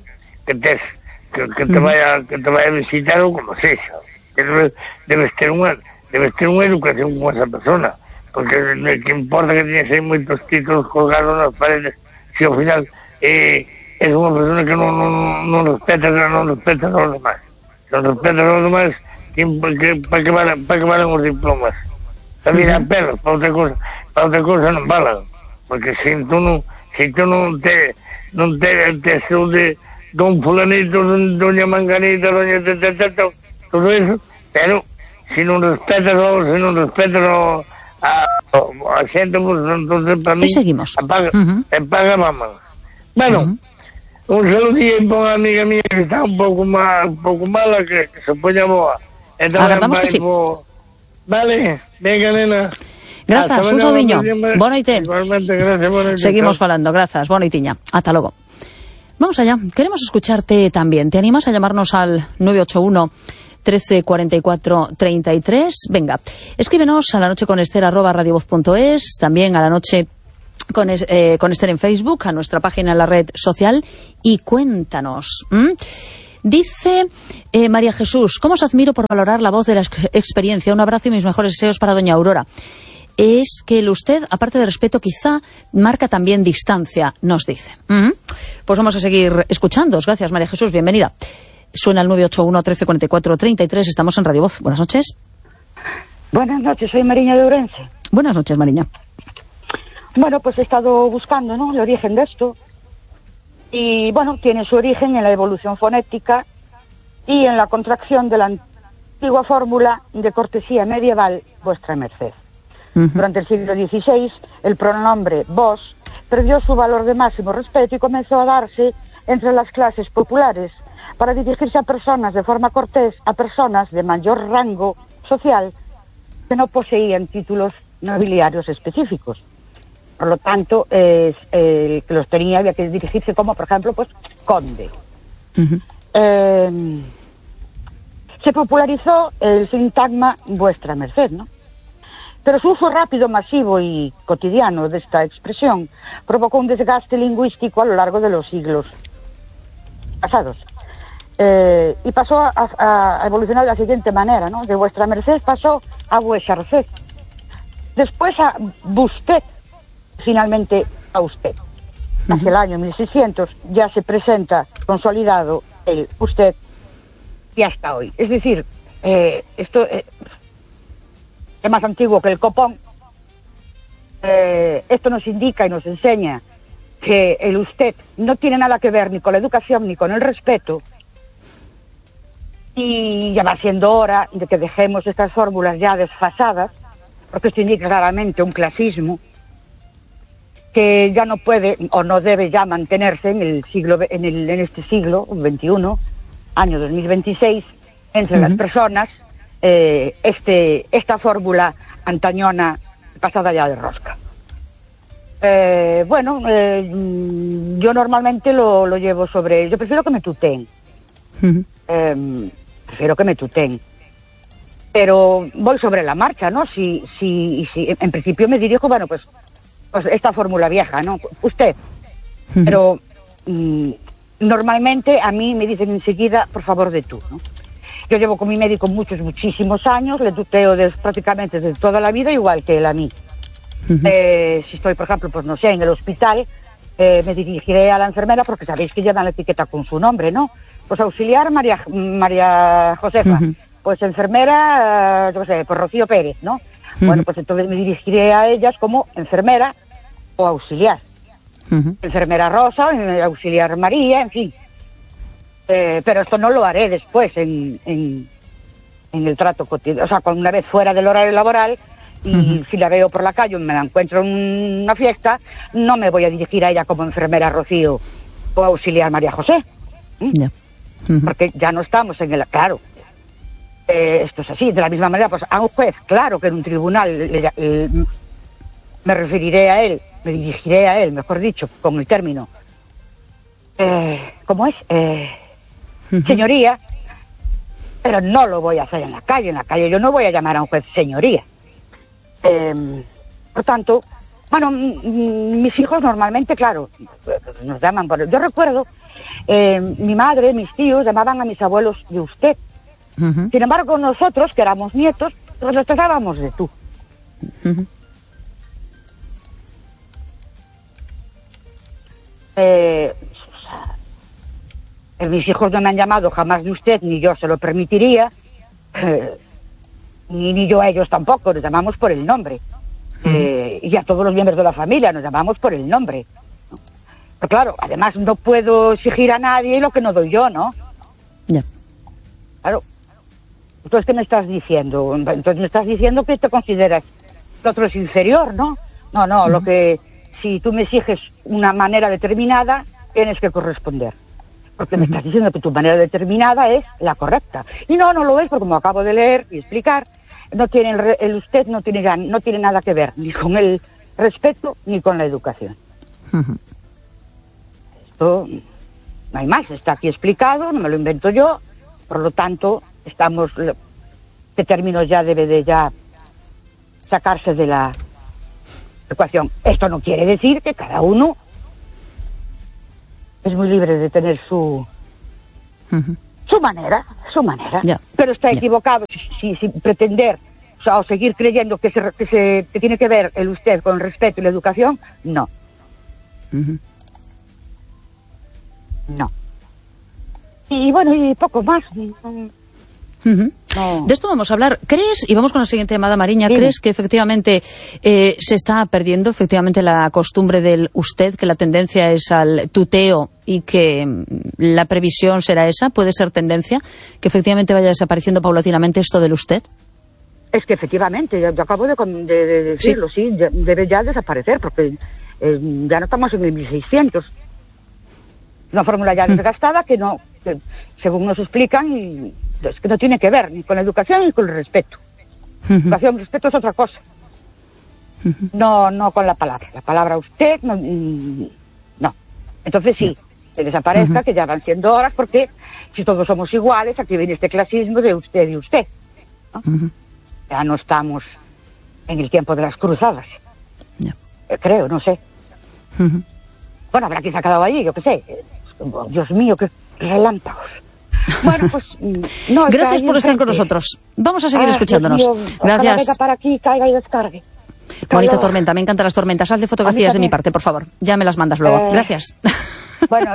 Speaker 4: te vai a visitar ou como sexa. Debes ter unha educación con esa persona, porque que importa que teñas aí moitos títulos colgados nas paredes se ao final é unha persona que non respeta a los demás. Non respeta a los demás, para que valen os diplomas. A vida pelos, para outra cosa non valan, porque se tú non te de don fulanito, doña manganita, doña todo eso, pero se non respetas a xente, pues entonces para mí apaga mamá. Bueno, un saludillo para unha amiga mía que está un pouco mala, que se poña boa.
Speaker 2: Agardamos que sí.
Speaker 4: Vale, venga, nena.
Speaker 2: Grazas, un saudiño. Boa noite.
Speaker 4: Igualmente, gracias, boa noite.
Speaker 2: Seguimos falando, grazas, boa noitiña. Ata logo. Vamos allá. Queremos escucharte también. ¿Te animas a llamarnos al 981 13 44 33? Venga, escríbenos a la noche con Ester@radiovoz.es, también a la noche con Ester en Facebook, a nuestra página en la red social, y cuéntanos. Dice María Jesús: ¿cómo os admiro por valorar la voz de la experiencia? Un abrazo y mis mejores deseos para doña Aurora. Es que el usted, aparte de respeto, quizá marca también distancia, nos dice. Pues vamos a seguir escuchándoos. Gracias, María Jesús, bienvenida. Suena el 981 13 44 33, estamos en Radio Voz. Buenas noches.
Speaker 5: Buenas noches, soy Mariña de Ourense.
Speaker 2: Buenas noches, Mariña.
Speaker 5: Bueno, pues he estado buscando, ¿no?, el origen de esto. Y, bueno, tiene su origen en la evolución fonética y en la contracción de la antigua fórmula de cortesía medieval, vuestra merced. Durante el siglo XVI, el pronombre vos perdió su valor de máximo respeto y comenzó a darse entre las clases populares para dirigirse a personas de forma cortés, a personas de mayor rango social que no poseían títulos nobiliarios específicos. Por lo tanto, el que los tenía había que dirigirse como, por ejemplo, pues, conde. Se popularizó el sintagma vuestra merced, ¿no? Pero su uso rápido, masivo y cotidiano de esta expresión provocó un desgaste lingüístico a lo largo de los siglos pasados. Y pasó a evolucionar de la siguiente manera, ¿no? De vuestra merced pasó a vuestra merced. Después a busted, finalmente a usted. Hacia el año 1600 ya se presenta consolidado el usted y hasta hoy. Es decir, esto es más antiguo que el copón. Esto nos indica y nos enseña que el usted no tiene nada que ver ni con la educación ni con el respeto, y ya va siendo hora de que dejemos estas fórmulas ya desfasadas, porque esto indica claramente un clasismo que ya no puede o no debe ya mantenerse en este siglo XXI, año 2026, entre las personas. Esta fórmula antañona pasada ya de rosca. Yo normalmente lo llevo sobre... Yo prefiero que me tuteen. Prefiero que me tuteen. Pero voy sobre la marcha, ¿no? Si en principio me dirijo, bueno, pues esta fórmula vieja, ¿no? Usted. Pero normalmente a mí me dicen enseguida, por favor, de tú, ¿no? Yo llevo con mi médico muchísimos años, le tuteo prácticamente desde toda la vida, igual que él a mí. Si estoy, por ejemplo, pues no sé, en el hospital, me dirigiré a la enfermera, porque sabéis que llevan la etiqueta con su nombre, ¿no? Pues auxiliar María Josefa, pues enfermera, yo qué sé, pues Rocío Pérez, ¿no? Bueno, pues entonces me dirigiré a ellas como enfermera o auxiliar. Enfermera Rosa, auxiliar María, en fin. Pero esto no lo haré después en el trato cotidiano, o sea, una vez fuera del horario laboral, y si la veo por la calle o me la encuentro en una fiesta, no me voy a dirigir a ella como enfermera Rocío o auxiliar María José. Porque ya no estamos en el... Claro, esto es así. De la misma manera, pues a un juez, claro que en un tribunal me referiré a él, me dirigiré a él, mejor dicho, con el término. ¿Cómo es? Señoría, pero no lo voy a hacer en la calle. En la calle yo no voy a llamar a un juez señoría. Por tanto, bueno, mis hijos normalmente, claro, nos llaman por... Yo recuerdo, mi madre, mis tíos llamaban a mis abuelos de usted. Sin embargo, nosotros, que éramos nietos, pues los tratábamos de tú. Mis hijos no me han llamado jamás de usted, ni yo se lo permitiría, ni yo a ellos tampoco, nos llamamos por el nombre. Y a todos los miembros de la familia nos llamamos por el nombre. Pero claro, además no puedo exigir a nadie lo que no doy yo, ¿no? Claro. Entonces, ¿qué me estás diciendo? Entonces me estás diciendo que te consideras que otro es inferior, ¿no? No, lo que... Si tú me exiges una manera determinada, tienes que corresponder. Porque me estás diciendo que tu manera determinada es la correcta. Y no lo es, porque como acabo de leer y explicar, no tiene el usted no tiene nada que ver ni con el respeto ni con la educación. Esto no hay más, está aquí explicado, no me lo invento yo, por lo tanto, este término ya debe de ya sacarse de la ecuación. Esto no quiere decir que cada uno es muy libre de tener su manera,
Speaker 2: Ya.
Speaker 5: pero está equivocado si pretender, o seguir creyendo que tiene que ver el usted con el respeto y la educación, no. No. Y bueno, y poco más. No.
Speaker 2: De esto vamos a hablar. ¿Crees, y vamos con la siguiente llamada, Mariña, ¿crees que efectivamente se está perdiendo efectivamente la costumbre del usted, que la tendencia es al tuteo y que la previsión será esa? ¿Puede ser tendencia que efectivamente vaya desapareciendo paulatinamente esto del usted?
Speaker 5: Es que efectivamente, yo acabo de decirlo, sí, debe ya desaparecer, porque ya no estamos en el 1600. Una fórmula ya desgastada que según nos explican, y es que no tiene que ver ni con la educación ni con el respeto. Educación y respeto es otra cosa. No con la palabra. La palabra usted, no. Entonces sí, que desaparezca, que ya van siendo horas, porque si todos somos iguales, aquí viene este clasismo de usted y usted, ¿no? Ya no estamos en el tiempo de las cruzadas. Creo, no sé. Bueno, habrá quien se ha quedado allí, yo qué sé. Dios mío, qué relámpagos. Bueno, pues no.
Speaker 2: Gracias por estar con nosotros. Vamos a seguir escuchándonos.
Speaker 5: Dios mío,
Speaker 2: gracias.
Speaker 5: venga para aquí, caiga y descargue.
Speaker 2: Bonita tormenta, me encantan las tormentas. Haz de fotografías de mi parte, por favor. Ya me las mandas luego. Gracias.
Speaker 5: Bueno,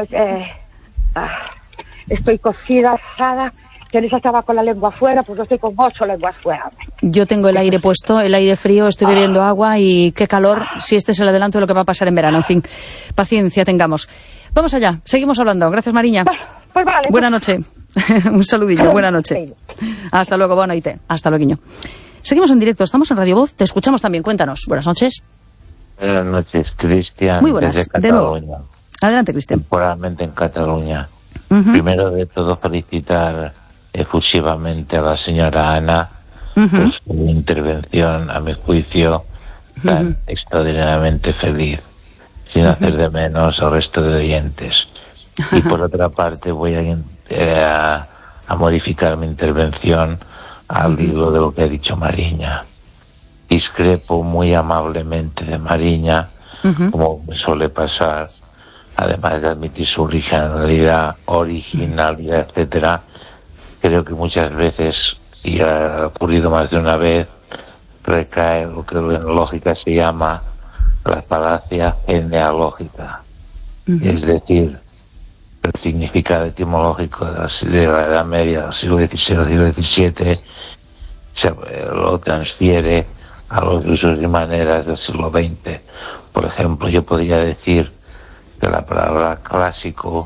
Speaker 5: estoy cocida, asada. Teresa estaba con la lengua afuera, pues yo estoy con 8 lenguas fuera.
Speaker 2: Yo tengo el aire puesto, el aire frío, estoy bebiendo agua y qué calor, si este es el adelanto de lo que va a pasar en verano. En fin, paciencia tengamos. Vamos allá, seguimos hablando. Gracias, Mariña.
Speaker 5: Pues vale.
Speaker 2: Buena noche. Un saludillo, buena noche. Hasta luego, buena noche. Hasta luego. Seguimos en directo, estamos en Radio Voz, te escuchamos también, cuéntanos. Buenas noches.
Speaker 6: Buenas noches, Cristian.
Speaker 2: Muy buenas, de nuevo. Adelante, Cristian.
Speaker 6: Temporalmente en Cataluña. Primero de todo, felicitar efusivamente a la señora Ana por su intervención, a mi juicio, tan extraordinariamente feliz, sin hacer de menos al resto de oyentes. Y por otra parte, voy a modificar mi intervención al hilo de lo que ha dicho Mariña. Discrepo muy amablemente de Mariña, como me suele pasar, además de admitir su originalidad, etcétera. Creo que muchas veces, y ha ocurrido más de una vez, recae lo que en lógica se llama la falacia genealógica. Es decir, el significado etimológico de la Edad Media, del siglo XVI, del siglo XVII, lo transfiere a los usos y maneras del siglo XX. Por ejemplo, yo podría decir que la palabra clásico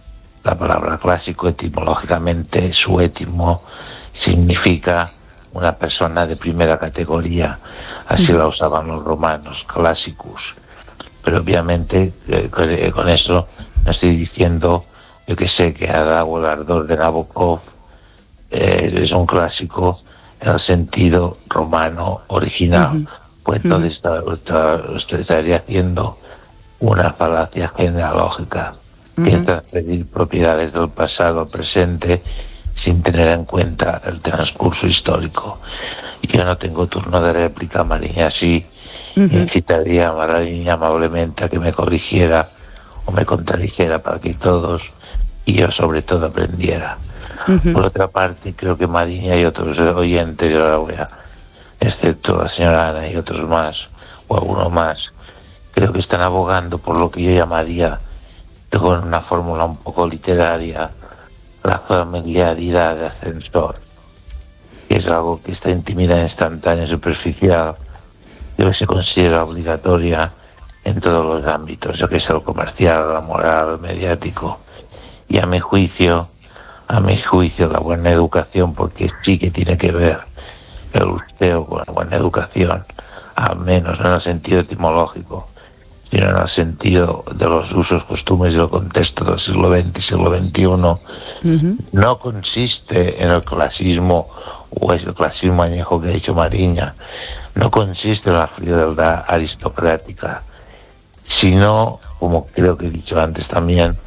Speaker 6: etimológicamente, su étimo significa una persona de primera categoría. Así la usaban los romanos, classicus. Pero obviamente con eso no estoy diciendo, yo que sé, que Ada o el ardor de Nabokov es un clásico en el sentido romano original. Pues entonces estaría haciendo una falacia genealógica, que es transferir propiedades del pasado al presente sin tener en cuenta el transcurso histórico. Yo no tengo turno de réplica, Mariña, sí. Incitaría a Mariña amablemente a que me corrigiera o me contradijera para que todos, y yo sobre todo, aprendiera. Por otra parte, creo que Mariña y otros oyentes, yo la voy a, excepto la señora Ana y otros más, o alguno más, creo que están abogando por lo que yo llamaría, con una fórmula un poco literaria, la familiaridad de ascensor, que es algo que esta intimidad instantánea superficial que se considera obligatoria en todos los ámbitos, lo que es el comercial, la moral, el mediático, y a mi juicio la buena educación, porque sí que tiene que ver el usteo con la buena educación, al menos en el sentido etimológico, sino en el sentido de los usos, costumbres y el contexto del siglo XX y siglo XXI, no consiste en el clasismo, o es el clasismo añejo que ha dicho Mariña, no consiste en la frialdad aristocrática, sino, como creo que he dicho antes también,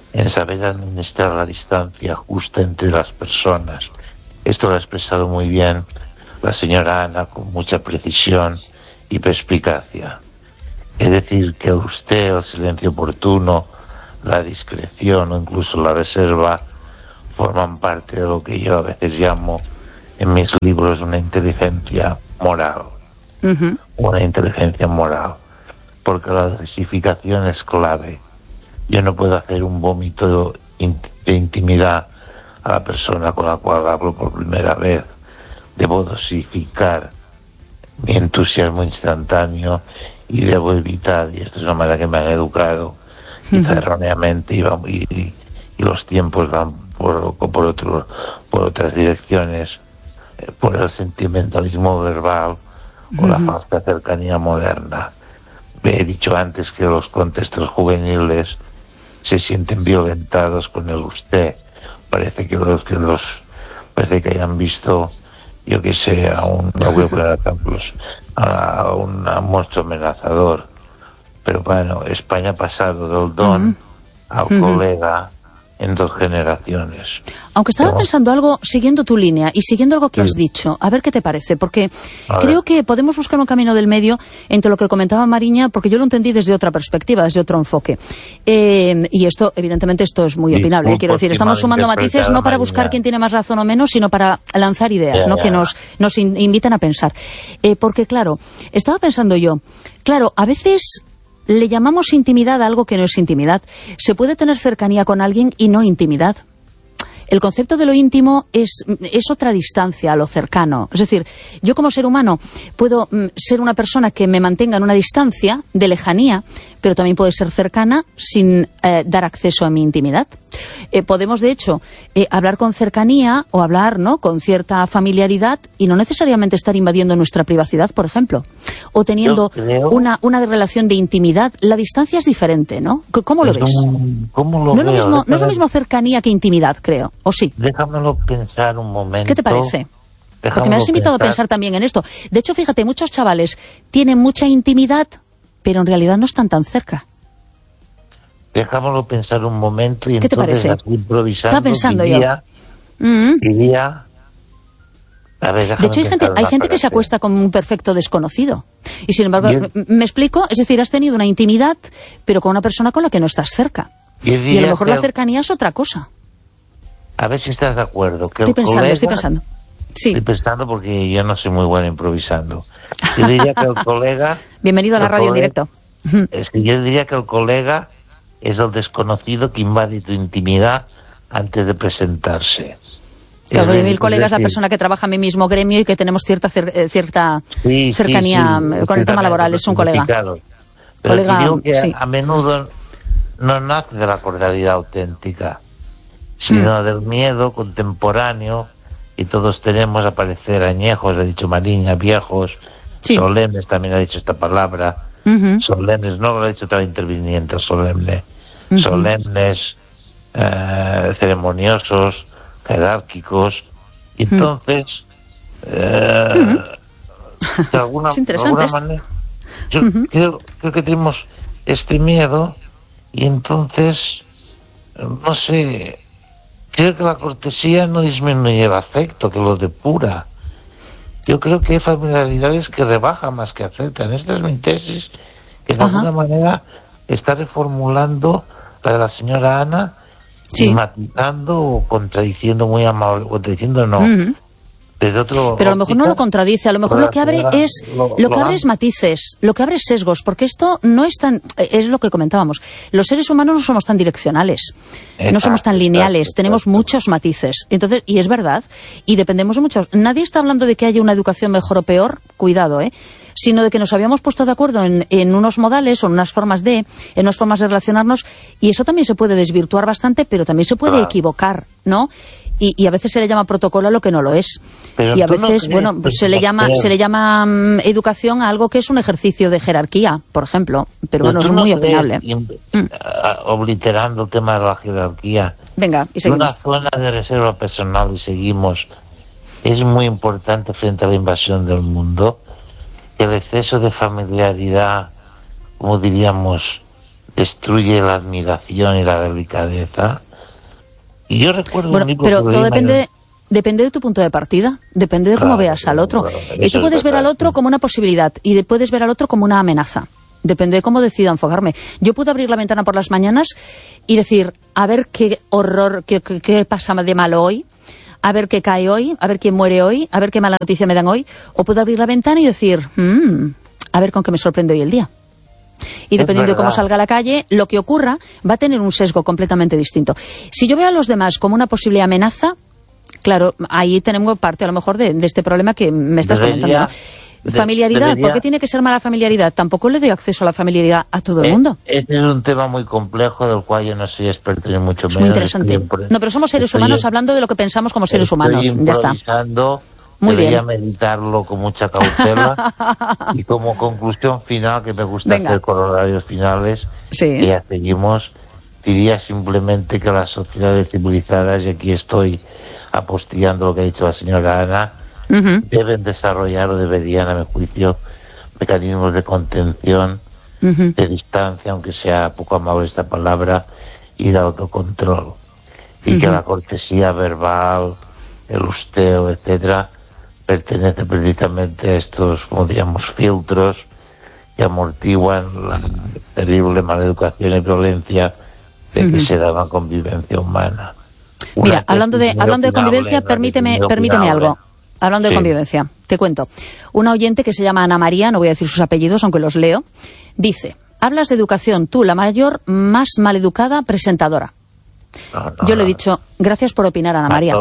Speaker 6: en saber administrar la distancia justa entre las personas. Esto lo ha expresado muy bien la señora Ana, con mucha precisión y perspicacia. Es decir, que usted el silencio oportuno, la discreción o incluso la reserva forman parte de lo que yo a veces llamo en mis libros una inteligencia moral. Una inteligencia moral, porque la dosificación es clave. Yo no puedo hacer un vómito de intimidad a la persona con la cual hablo por primera vez. Debo dosificar mi entusiasmo instantáneo y debo evitar, y esta es una manera que me han educado, quizá erróneamente, y los tiempos van por otras direcciones, por el sentimentalismo verbal o la falsa cercanía moderna. He dicho antes que los contextos juveniles se sienten violentados con el usted. Parece que parece que hayan visto, yo que sé, no voy a poner ejemplos, a un monstruo amenazador. Pero bueno, España ha pasado del don al colega en 2 generaciones.
Speaker 2: Aunque estaba pensando algo, siguiendo tu línea y siguiendo algo que has dicho, a ver qué te parece, porque creo que podemos buscar un camino del medio entre lo que comentaba Mariña, porque yo lo entendí desde otra perspectiva, desde otro enfoque. Y esto, evidentemente, esto es muy opinable. Quiero decir, estamos sumando matices no para buscar quién tiene más razón o menos, sino para lanzar ideas, que nos invitan a pensar. Porque, claro, estaba pensando yo, claro, a veces le llamamos intimidad a algo que no es intimidad. Se puede tener cercanía con alguien y no intimidad. El concepto de lo íntimo es otra distancia a lo cercano. Es decir, yo como ser humano puedo ser una persona que me mantenga en una distancia de lejanía, pero también puede ser cercana sin dar acceso a mi intimidad. Podemos, de hecho, hablar con cercanía o hablar con cierta familiaridad y no necesariamente estar invadiendo nuestra privacidad, por ejemplo, o teniendo una relación de intimidad. La distancia es diferente, ¿no? ¿Cómo lo ves? No es lo mismo cercanía que intimidad, creo, ¿o sí?
Speaker 6: Déjamelo pensar un momento.
Speaker 2: ¿Qué te parece? Porque me has invitado a pensar también en esto. De hecho, fíjate, muchos chavales tienen mucha intimidad, pero en realidad no están tan cerca.
Speaker 6: Dejámoslo pensar un momento y
Speaker 2: ¿qué te parece?
Speaker 6: Improvisando.
Speaker 2: Estaba pensando
Speaker 6: diría, a ver,
Speaker 2: de hecho, hay gente que se acuesta con un perfecto desconocido. Y sin embargo, ¿me explico? Es decir, has tenido una intimidad, pero con una persona con la que no estás cerca. Y a lo mejor la cercanía es otra cosa.
Speaker 6: A ver si estás de acuerdo. Que
Speaker 2: estoy pensando. Sí.
Speaker 6: Estoy pensando porque yo no soy muy bueno improvisando. Yo diría que el colega...
Speaker 2: Bienvenido a la radio en directo.
Speaker 6: Es que yo diría que el colega es el desconocido que invade tu intimidad antes de presentarse.
Speaker 2: Claro, mi colega es la persona que trabaja en mi mismo gremio y que tenemos cierta cercanía con el tema laboral. Es un colega.
Speaker 6: Pero digo que a menudo no nace de la cordialidad auténtica, sino del miedo contemporáneo, y todos tenemos a parecer añejos, ha dicho Mariña, viejos, solemnes, también ha dicho esta palabra, solemnes, no lo ha dicho otra interviniente, solemne, solemnes, ceremoniosos, jerárquicos, y entonces, de alguna manera, yo creo que tenemos este miedo, y entonces, no sé, creo que la cortesía no disminuye el afecto, que lo depura. Yo creo que hay familiaridades que rebajan más que aceptan. Esta es mi tesis, que de alguna manera está reformulando la de la señora Ana, y matizando o contradiciendo muy amable, contradiciendo no. Desde otro
Speaker 2: pero a lo mejor no lo contradice, a lo mejor lo que abre es matices, lo que abre es sesgos, porque esto no es tan, es lo que comentábamos, los seres humanos no somos tan direccionales, no somos tan lineales, tenemos muchos matices, entonces, y es verdad, y dependemos de muchos. Nadie está hablando de que haya una educación mejor o peor, cuidado, sino de que nos habíamos puesto de acuerdo en unos modales o en unas formas de relacionarnos, y eso también se puede desvirtuar bastante, pero también se puede equivocar, ¿no? Y a veces se le llama protocolo a lo que no lo es.
Speaker 6: Pero
Speaker 2: y a veces, se le llama educación a algo que es un ejercicio de jerarquía, por ejemplo. Pero bueno, es muy opinable.
Speaker 6: Obliterando el tema de la jerarquía.
Speaker 2: Venga, y seguimos.
Speaker 6: Una zona de reserva personal, y seguimos. Es muy importante frente a la invasión del mundo el exceso de familiaridad, como diríamos, destruye la admiración y la delicadeza. Y yo recuerdo un libro,
Speaker 2: pero todo depende de tu punto de partida, depende de cómo veas al otro. Y tú puedes ver al otro como una posibilidad y puedes ver al otro como una amenaza. Depende de cómo decida enfocarme. Yo puedo abrir la ventana por las mañanas y decir, a ver qué horror, qué pasa de malo hoy, a ver qué cae hoy, a ver quién muere hoy, a ver qué mala noticia me dan hoy. O puedo abrir la ventana y decir, a ver con qué me sorprende hoy el día. Y dependiendo de cómo salga a la calle, lo que ocurra va a tener un sesgo completamente distinto. Si yo veo a los demás como una posible amenaza, claro, ahí tenemos parte a lo mejor de este problema que me estás comentando, ¿no? Familiaridad, ¿por qué tiene que ser mala familiaridad? Tampoco le doy acceso a la familiaridad a todo el mundo.
Speaker 6: Este es un tema muy complejo del cual yo no soy experto ni mucho menos.
Speaker 2: Es muy interesante. No, pero somos seres humanos hablando de lo que pensamos como seres humanos. Ya está.
Speaker 6: Muy bien. Meditarlo con mucha cautela. Y como conclusión final, que me gusta hacer corollarios finales, que ya seguimos, diría simplemente que las sociedades civilizadas, y aquí estoy apostillando lo que ha dicho la señora Ana, deben desarrollar, o deberían, a mi juicio, mecanismos de contención, de distancia, aunque sea poco amable esta palabra, y de autocontrol. Y que la cortesía verbal, el usteo, etcétera, pertenece precisamente a estos, como diríamos, filtros que amortiguan la terrible maleducación y violencia de que se da una convivencia humana.
Speaker 2: Mira, hablando de convivencia, permíteme algo. Hablando de convivencia, te cuento. Una oyente que se llama Ana María, no voy a decir sus apellidos, aunque los leo, dice, hablas de educación, tú, la mayor, más maleducada presentadora. Yo le he dicho, gracias por opinar, Ana María.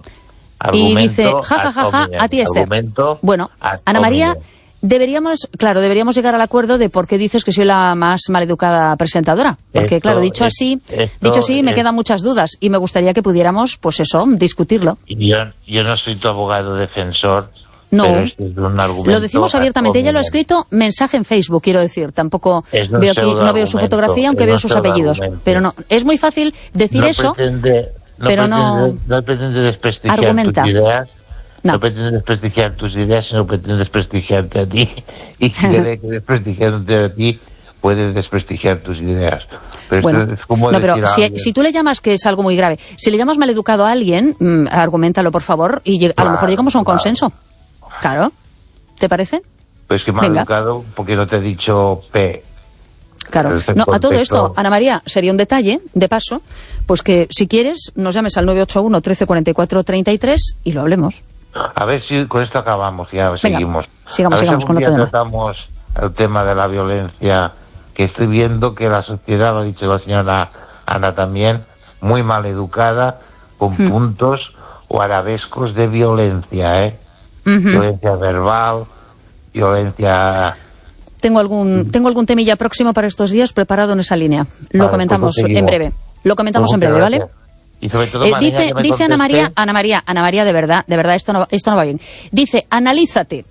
Speaker 2: Y dice, jajajaja, a ti, Esther. Bueno, Ana María, deberíamos llegar al acuerdo de por qué dices que soy la más maleducada presentadora. Porque, claro, dicho así, me quedan muchas dudas y me gustaría que pudiéramos, pues eso, discutirlo.
Speaker 6: Yo no soy tu abogado defensor.
Speaker 2: No,
Speaker 6: pero este es un argumento,
Speaker 2: lo decimos abiertamente. Ella lo ha escrito, mensaje en Facebook, quiero decir. Tampoco veo aquí, no veo su fotografía, aunque veo sus apellidos. Pero no, es muy fácil decir eso, pero no
Speaker 6: pretende desprestigiar
Speaker 2: argumenta.
Speaker 6: Tus ideas. No pretende desprestigiar tus ideas, sino pretende desprestigiarte a ti. Y si cree que desprestigiándote a ti, puedes desprestigiar tus ideas. Pero
Speaker 2: bueno, es como pero si tú le llamas que es algo muy grave, si le llamas maleducado a alguien, argumentalo, por favor, y a lo mejor llegamos a un consenso. Claro. ¿Te parece?
Speaker 6: Pues que maleducado, porque no te he dicho P.
Speaker 2: Claro. No, a todo esto, Ana María, sería un detalle, de paso, pues que si quieres, nos llames al 981 1344 33 y lo hablemos.
Speaker 6: A ver si con esto acabamos, ya seguimos.
Speaker 2: Sigamos con otro tema.
Speaker 6: Tratamos el tema de la violencia, que estoy viendo que la sociedad, lo ha dicho la señora Ana también, muy mal educada, con puntos o arabescos de violencia, violencia verbal, violencia...
Speaker 2: Tengo algún temilla próximo para estos días preparado en esa línea. Lo comentamos en breve. ¿Vale?
Speaker 6: Y sobre todo,
Speaker 2: dice Ana María, de verdad, esto no va bien. Dice, analízate.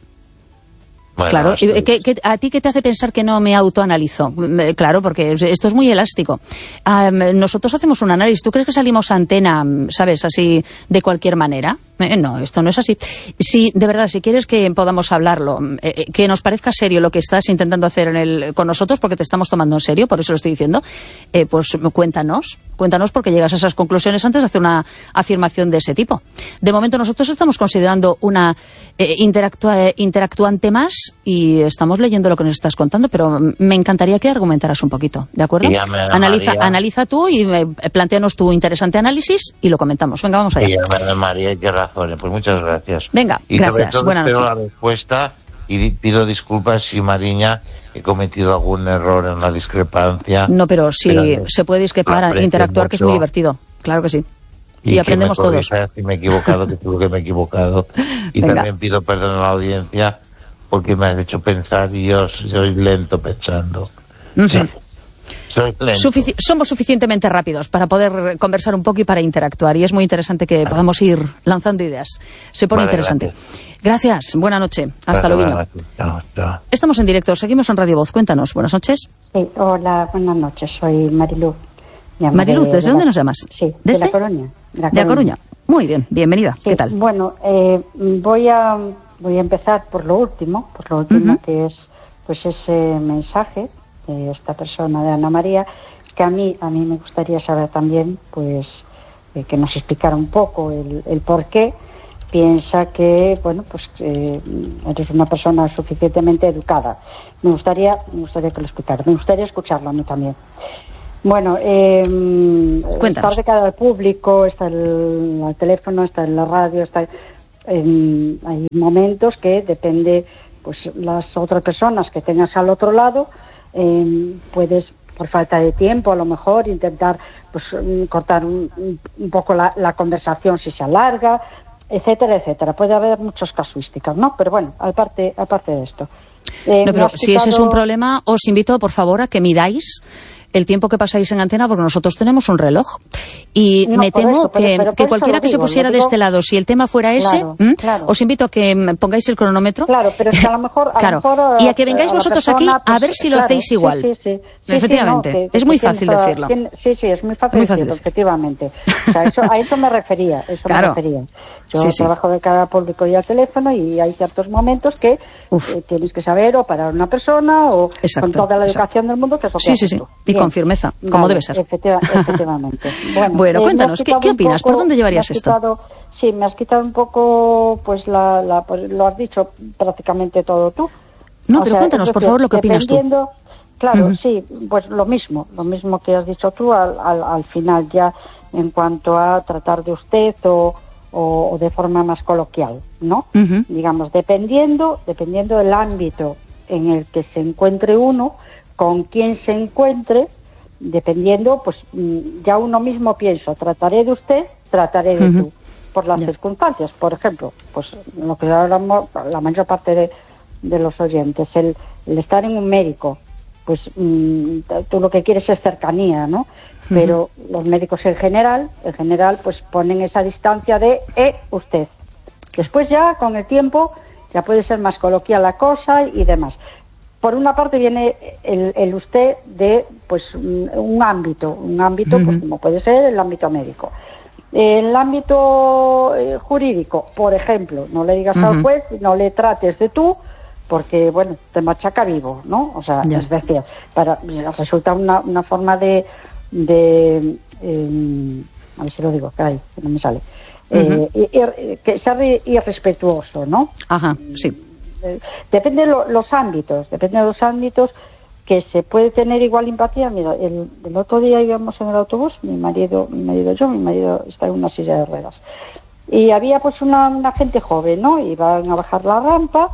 Speaker 2: Bueno, claro, ¿a ti qué te hace pensar que no me autoanalizo? Claro, porque esto es muy elástico. Nosotros hacemos un análisis. ¿Tú crees que salimos a antena, sabes, así de cualquier manera? No, esto no es así. Si, de verdad, si quieres que podamos hablarlo, que nos parezca serio lo que estás intentando hacer con nosotros, porque te estamos tomando en serio, por eso lo estoy diciendo, pues cuéntanos porque llegas a esas conclusiones antes de hacer una afirmación de ese tipo. De momento nosotros estamos considerando una interactuante más y estamos leyendo lo que nos estás contando, pero me encantaría que argumentaras un poquito, ¿de acuerdo? Analiza tú y plantéanos tu interesante análisis y lo comentamos. Venga, vamos allá.
Speaker 6: María, qué razones. Pues muchas gracias.
Speaker 2: Venga,
Speaker 6: y
Speaker 2: gracias. Buenas noches.
Speaker 6: Espero la respuesta y pido disculpas si, Mariña, he cometido algún error en la discrepancia.
Speaker 2: No, pero sí, se puede discrepar, interactuar, mucho, que es muy divertido. Claro que sí. Y aprendemos todos.
Speaker 6: Si me he equivocado, que seguro que me he equivocado. Y también pido perdón a la audiencia porque me has hecho pensar y yo soy lento pensando. Sí.
Speaker 2: Somos suficientemente rápidos para poder conversar un poco y para interactuar, y es muy interesante que podamos ir lanzando ideas. Se pone interesante. Gracias, buena noche. Hasta luego. Estamos en directo, seguimos en Radio Voz. Cuéntanos, buenas noches.
Speaker 7: Sí, hola, buenas noches, soy Mariluz.
Speaker 2: Mariluz, ¿desde dónde nos llamas?
Speaker 7: Sí, de La Coruña.
Speaker 2: De La Coruña. Muy bien, bienvenida. Sí, ¿qué tal?
Speaker 7: Bueno, voy a empezar por lo último que es pues ese mensaje de esta persona, de Ana María, que a mí me gustaría saber también, pues, que nos explicara un poco el por qué piensa que, bueno, pues eres una persona suficientemente educada. Me gustaría que lo explicara, me gustaría escucharlo a mí también. Bueno, estar de cara al público, está el teléfono, está en la radio, hay momentos que depende, pues, las otras personas que tengas al otro lado, puedes, por falta de tiempo, a lo mejor intentar, pues, cortar un poco la conversación si se alarga, etcétera, etcétera. Puede haber muchas casuísticas, ¿no? Pero bueno, aparte de esto.
Speaker 2: No, pero si ese es un problema, os invito, por favor, a que midáis el tiempo que pasáis en antena, porque nosotros tenemos un reloj. Y me temo que cualquiera que se pusiera de este lado, si el tema fuera ese, os invito a que pongáis el cronómetro.
Speaker 7: Claro, pero es que a lo mejor...
Speaker 2: y a que vengáis vosotros aquí a ver si lo hacéis igual. Sí, efectivamente. Es muy fácil decirlo.
Speaker 7: Sí, es muy fácil decirlo, efectivamente. O sea, a eso me refería. Yo trabajo de cara al público y al teléfono, y hay ciertos momentos que tienes que saber o parar una persona o con toda la educación del mundo, que es lo que haces tú.
Speaker 2: Y con firmeza, como debe ser.
Speaker 7: Efectivamente.
Speaker 2: Bueno, cuéntanos, ¿qué opinas? ¿Por dónde llevarías esto?
Speaker 7: Sí, me has quitado un poco, pues pues lo has dicho prácticamente todo tú.
Speaker 2: No, pero cuéntanos, por favor, lo que opinas tú.
Speaker 7: Claro, sí, pues lo mismo que has dicho tú al final, ya en cuanto a tratar de usted o de forma más coloquial, ¿no? Digamos, dependiendo del ámbito en el que se encuentre uno, con quién se encuentre, dependiendo, pues ya uno mismo pienso, trataré de usted, trataré de tú, por las circunstancias. Por ejemplo, pues lo que hablamos la mayor parte de los oyentes, el estar en un médico, pues tú lo que quieres es cercanía, ¿no? Pero los médicos en general, pues ponen esa distancia de usted. Después ya, con el tiempo, ya puede ser más coloquial la cosa y demás. Por una parte viene el usted de, pues, un ámbito, pues, como puede ser el ámbito médico. El ámbito jurídico, por ejemplo, no le digas al juez, no le trates de tú, porque, bueno, te machaca vivo, ¿no? O sea, es decir, resulta una forma de a ver si lo digo, caray, que no me sale. Que sea irrespetuoso, ¿no?
Speaker 2: Ajá, sí.
Speaker 7: Depende de los ámbitos que se puede tener igual empatía. Mira, el otro día íbamos en el autobús, mi marido está en una silla de ruedas, y había pues una gente joven, ¿no? Iban a bajar la rampa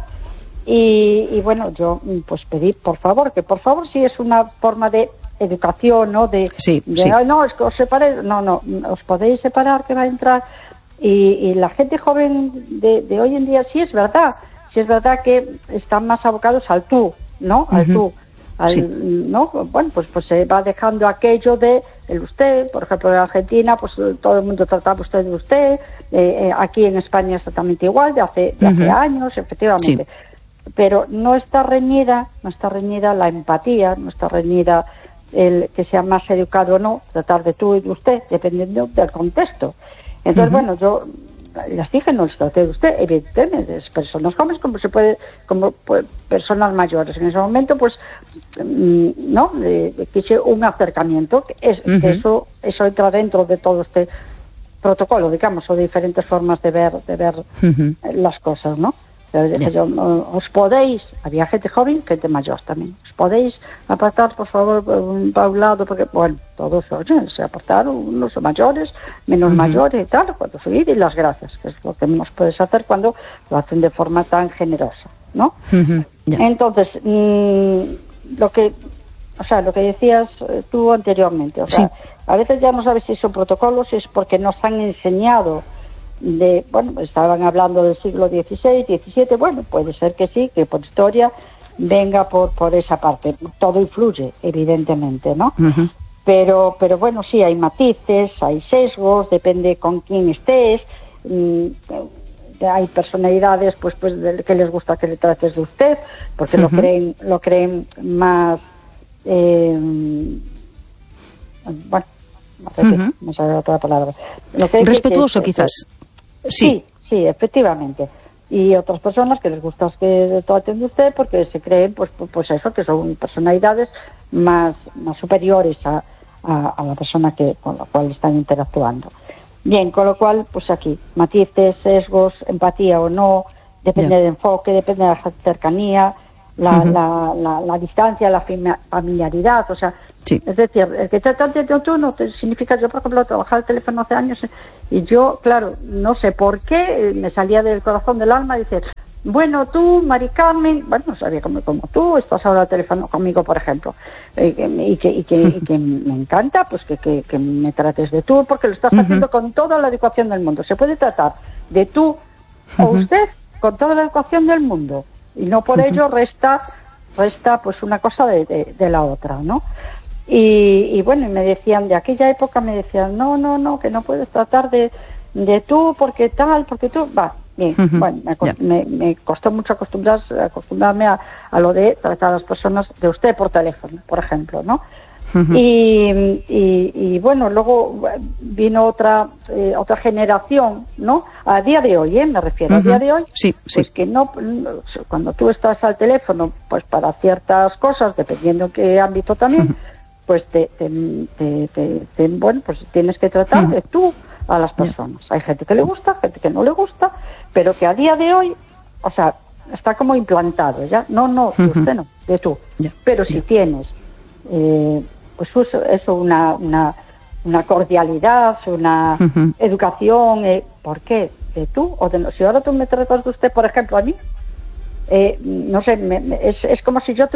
Speaker 7: y bueno, yo pues pedí por favor si es una forma de educación, ¿no? No, es que os separéis, no, os podéis separar, que va a entrar. Y la gente joven de hoy en día sí es verdad que están más abocados al tú, ¿no? Al tú. ¿No? Bueno, pues se va dejando aquello de el usted. Por ejemplo, en Argentina, pues todo el mundo trataba usted de usted. Aquí en España es exactamente igual, de hace años, efectivamente. Sí. Pero no está reñida la empatía, no está reñida el que sea más educado o no, tratar de tú y de usted, dependiendo del contexto. Entonces, bueno, yo les dije, no les traté de usted, evidentemente, es personas jóvenes como personas mayores. En ese momento, pues, no, quise un acercamiento, eso entra dentro de todo este protocolo, digamos, o de diferentes formas de ver las cosas, ¿no? Yo, os podéis, había gente joven, gente mayor también, os podéis apartar por favor para un lado, porque bueno, todos se apartaron, unos mayores, menos mayores y tal, cuando subir, y las gracias, que es lo que nos puedes hacer cuando lo hacen de forma tan generosa, ¿no? Entonces, lo que decías tú anteriormente, o sea, a veces ya no sabes si son protocolos, si es porque nos han enseñado estaban hablando del siglo XVI, XVII, bueno, puede ser que sí, que por historia venga por esa parte. Todo influye, evidentemente, ¿no? Pero bueno, sí, hay matices, hay sesgos, depende con quién estés. Hay personalidades, pues que les gusta que le trates de usted, porque lo creen más, no sé qué, me sale otra palabra.
Speaker 2: Respetuoso, quizás.
Speaker 7: Sí, efectivamente. y otras personas que les gusta que traten de usted porque se creen pues eso, que son personalidades más superiores a la persona con la cual están interactuando. Bien, con lo cual, pues aquí, matices, sesgos, empatía o no, depende del enfoque, depende de la cercanía, la distancia, la familiaridad, o sea, sí. Es decir, el que te trate de tú no significa, yo por ejemplo trabajaba el teléfono hace años y yo, claro, no sé por qué, me salía del corazón del alma decir, bueno, tú, Mari Carmen, bueno, no sabía como tú estás ahora al teléfono conmigo, por ejemplo, y que me encanta, pues que me trates de tú, porque lo estás haciendo con toda la educación del mundo. Se puede tratar de tú o usted con toda la educación del mundo, y no por ello resta pues una cosa de la otra, ¿no? Y bueno, y me decían, de aquella época me decían, no, que no puedes tratar de tú, porque tú, va. Bien, bueno, me costó mucho acostumbrarme a lo de tratar a las personas de usted por teléfono, por ejemplo, ¿no? Y bueno, luego vino otra generación, ¿no? A día de hoy, me refiero, a día de hoy, sí. Pues que no, cuando tú estás al teléfono, pues para ciertas cosas, dependiendo en qué ámbito también, pues bueno, pues tienes que tratar de tú a las personas. Hay gente que le gusta, gente que no le gusta, pero que a día de hoy, o sea, está como implantado, ¿ya? No, de usted no, de tú. Pero si tienes, pues eso, una cordialidad, una educación, ¿por qué? ¿De tú? O si ahora tú me tratas de usted, por ejemplo, a mí, no sé, es como si yo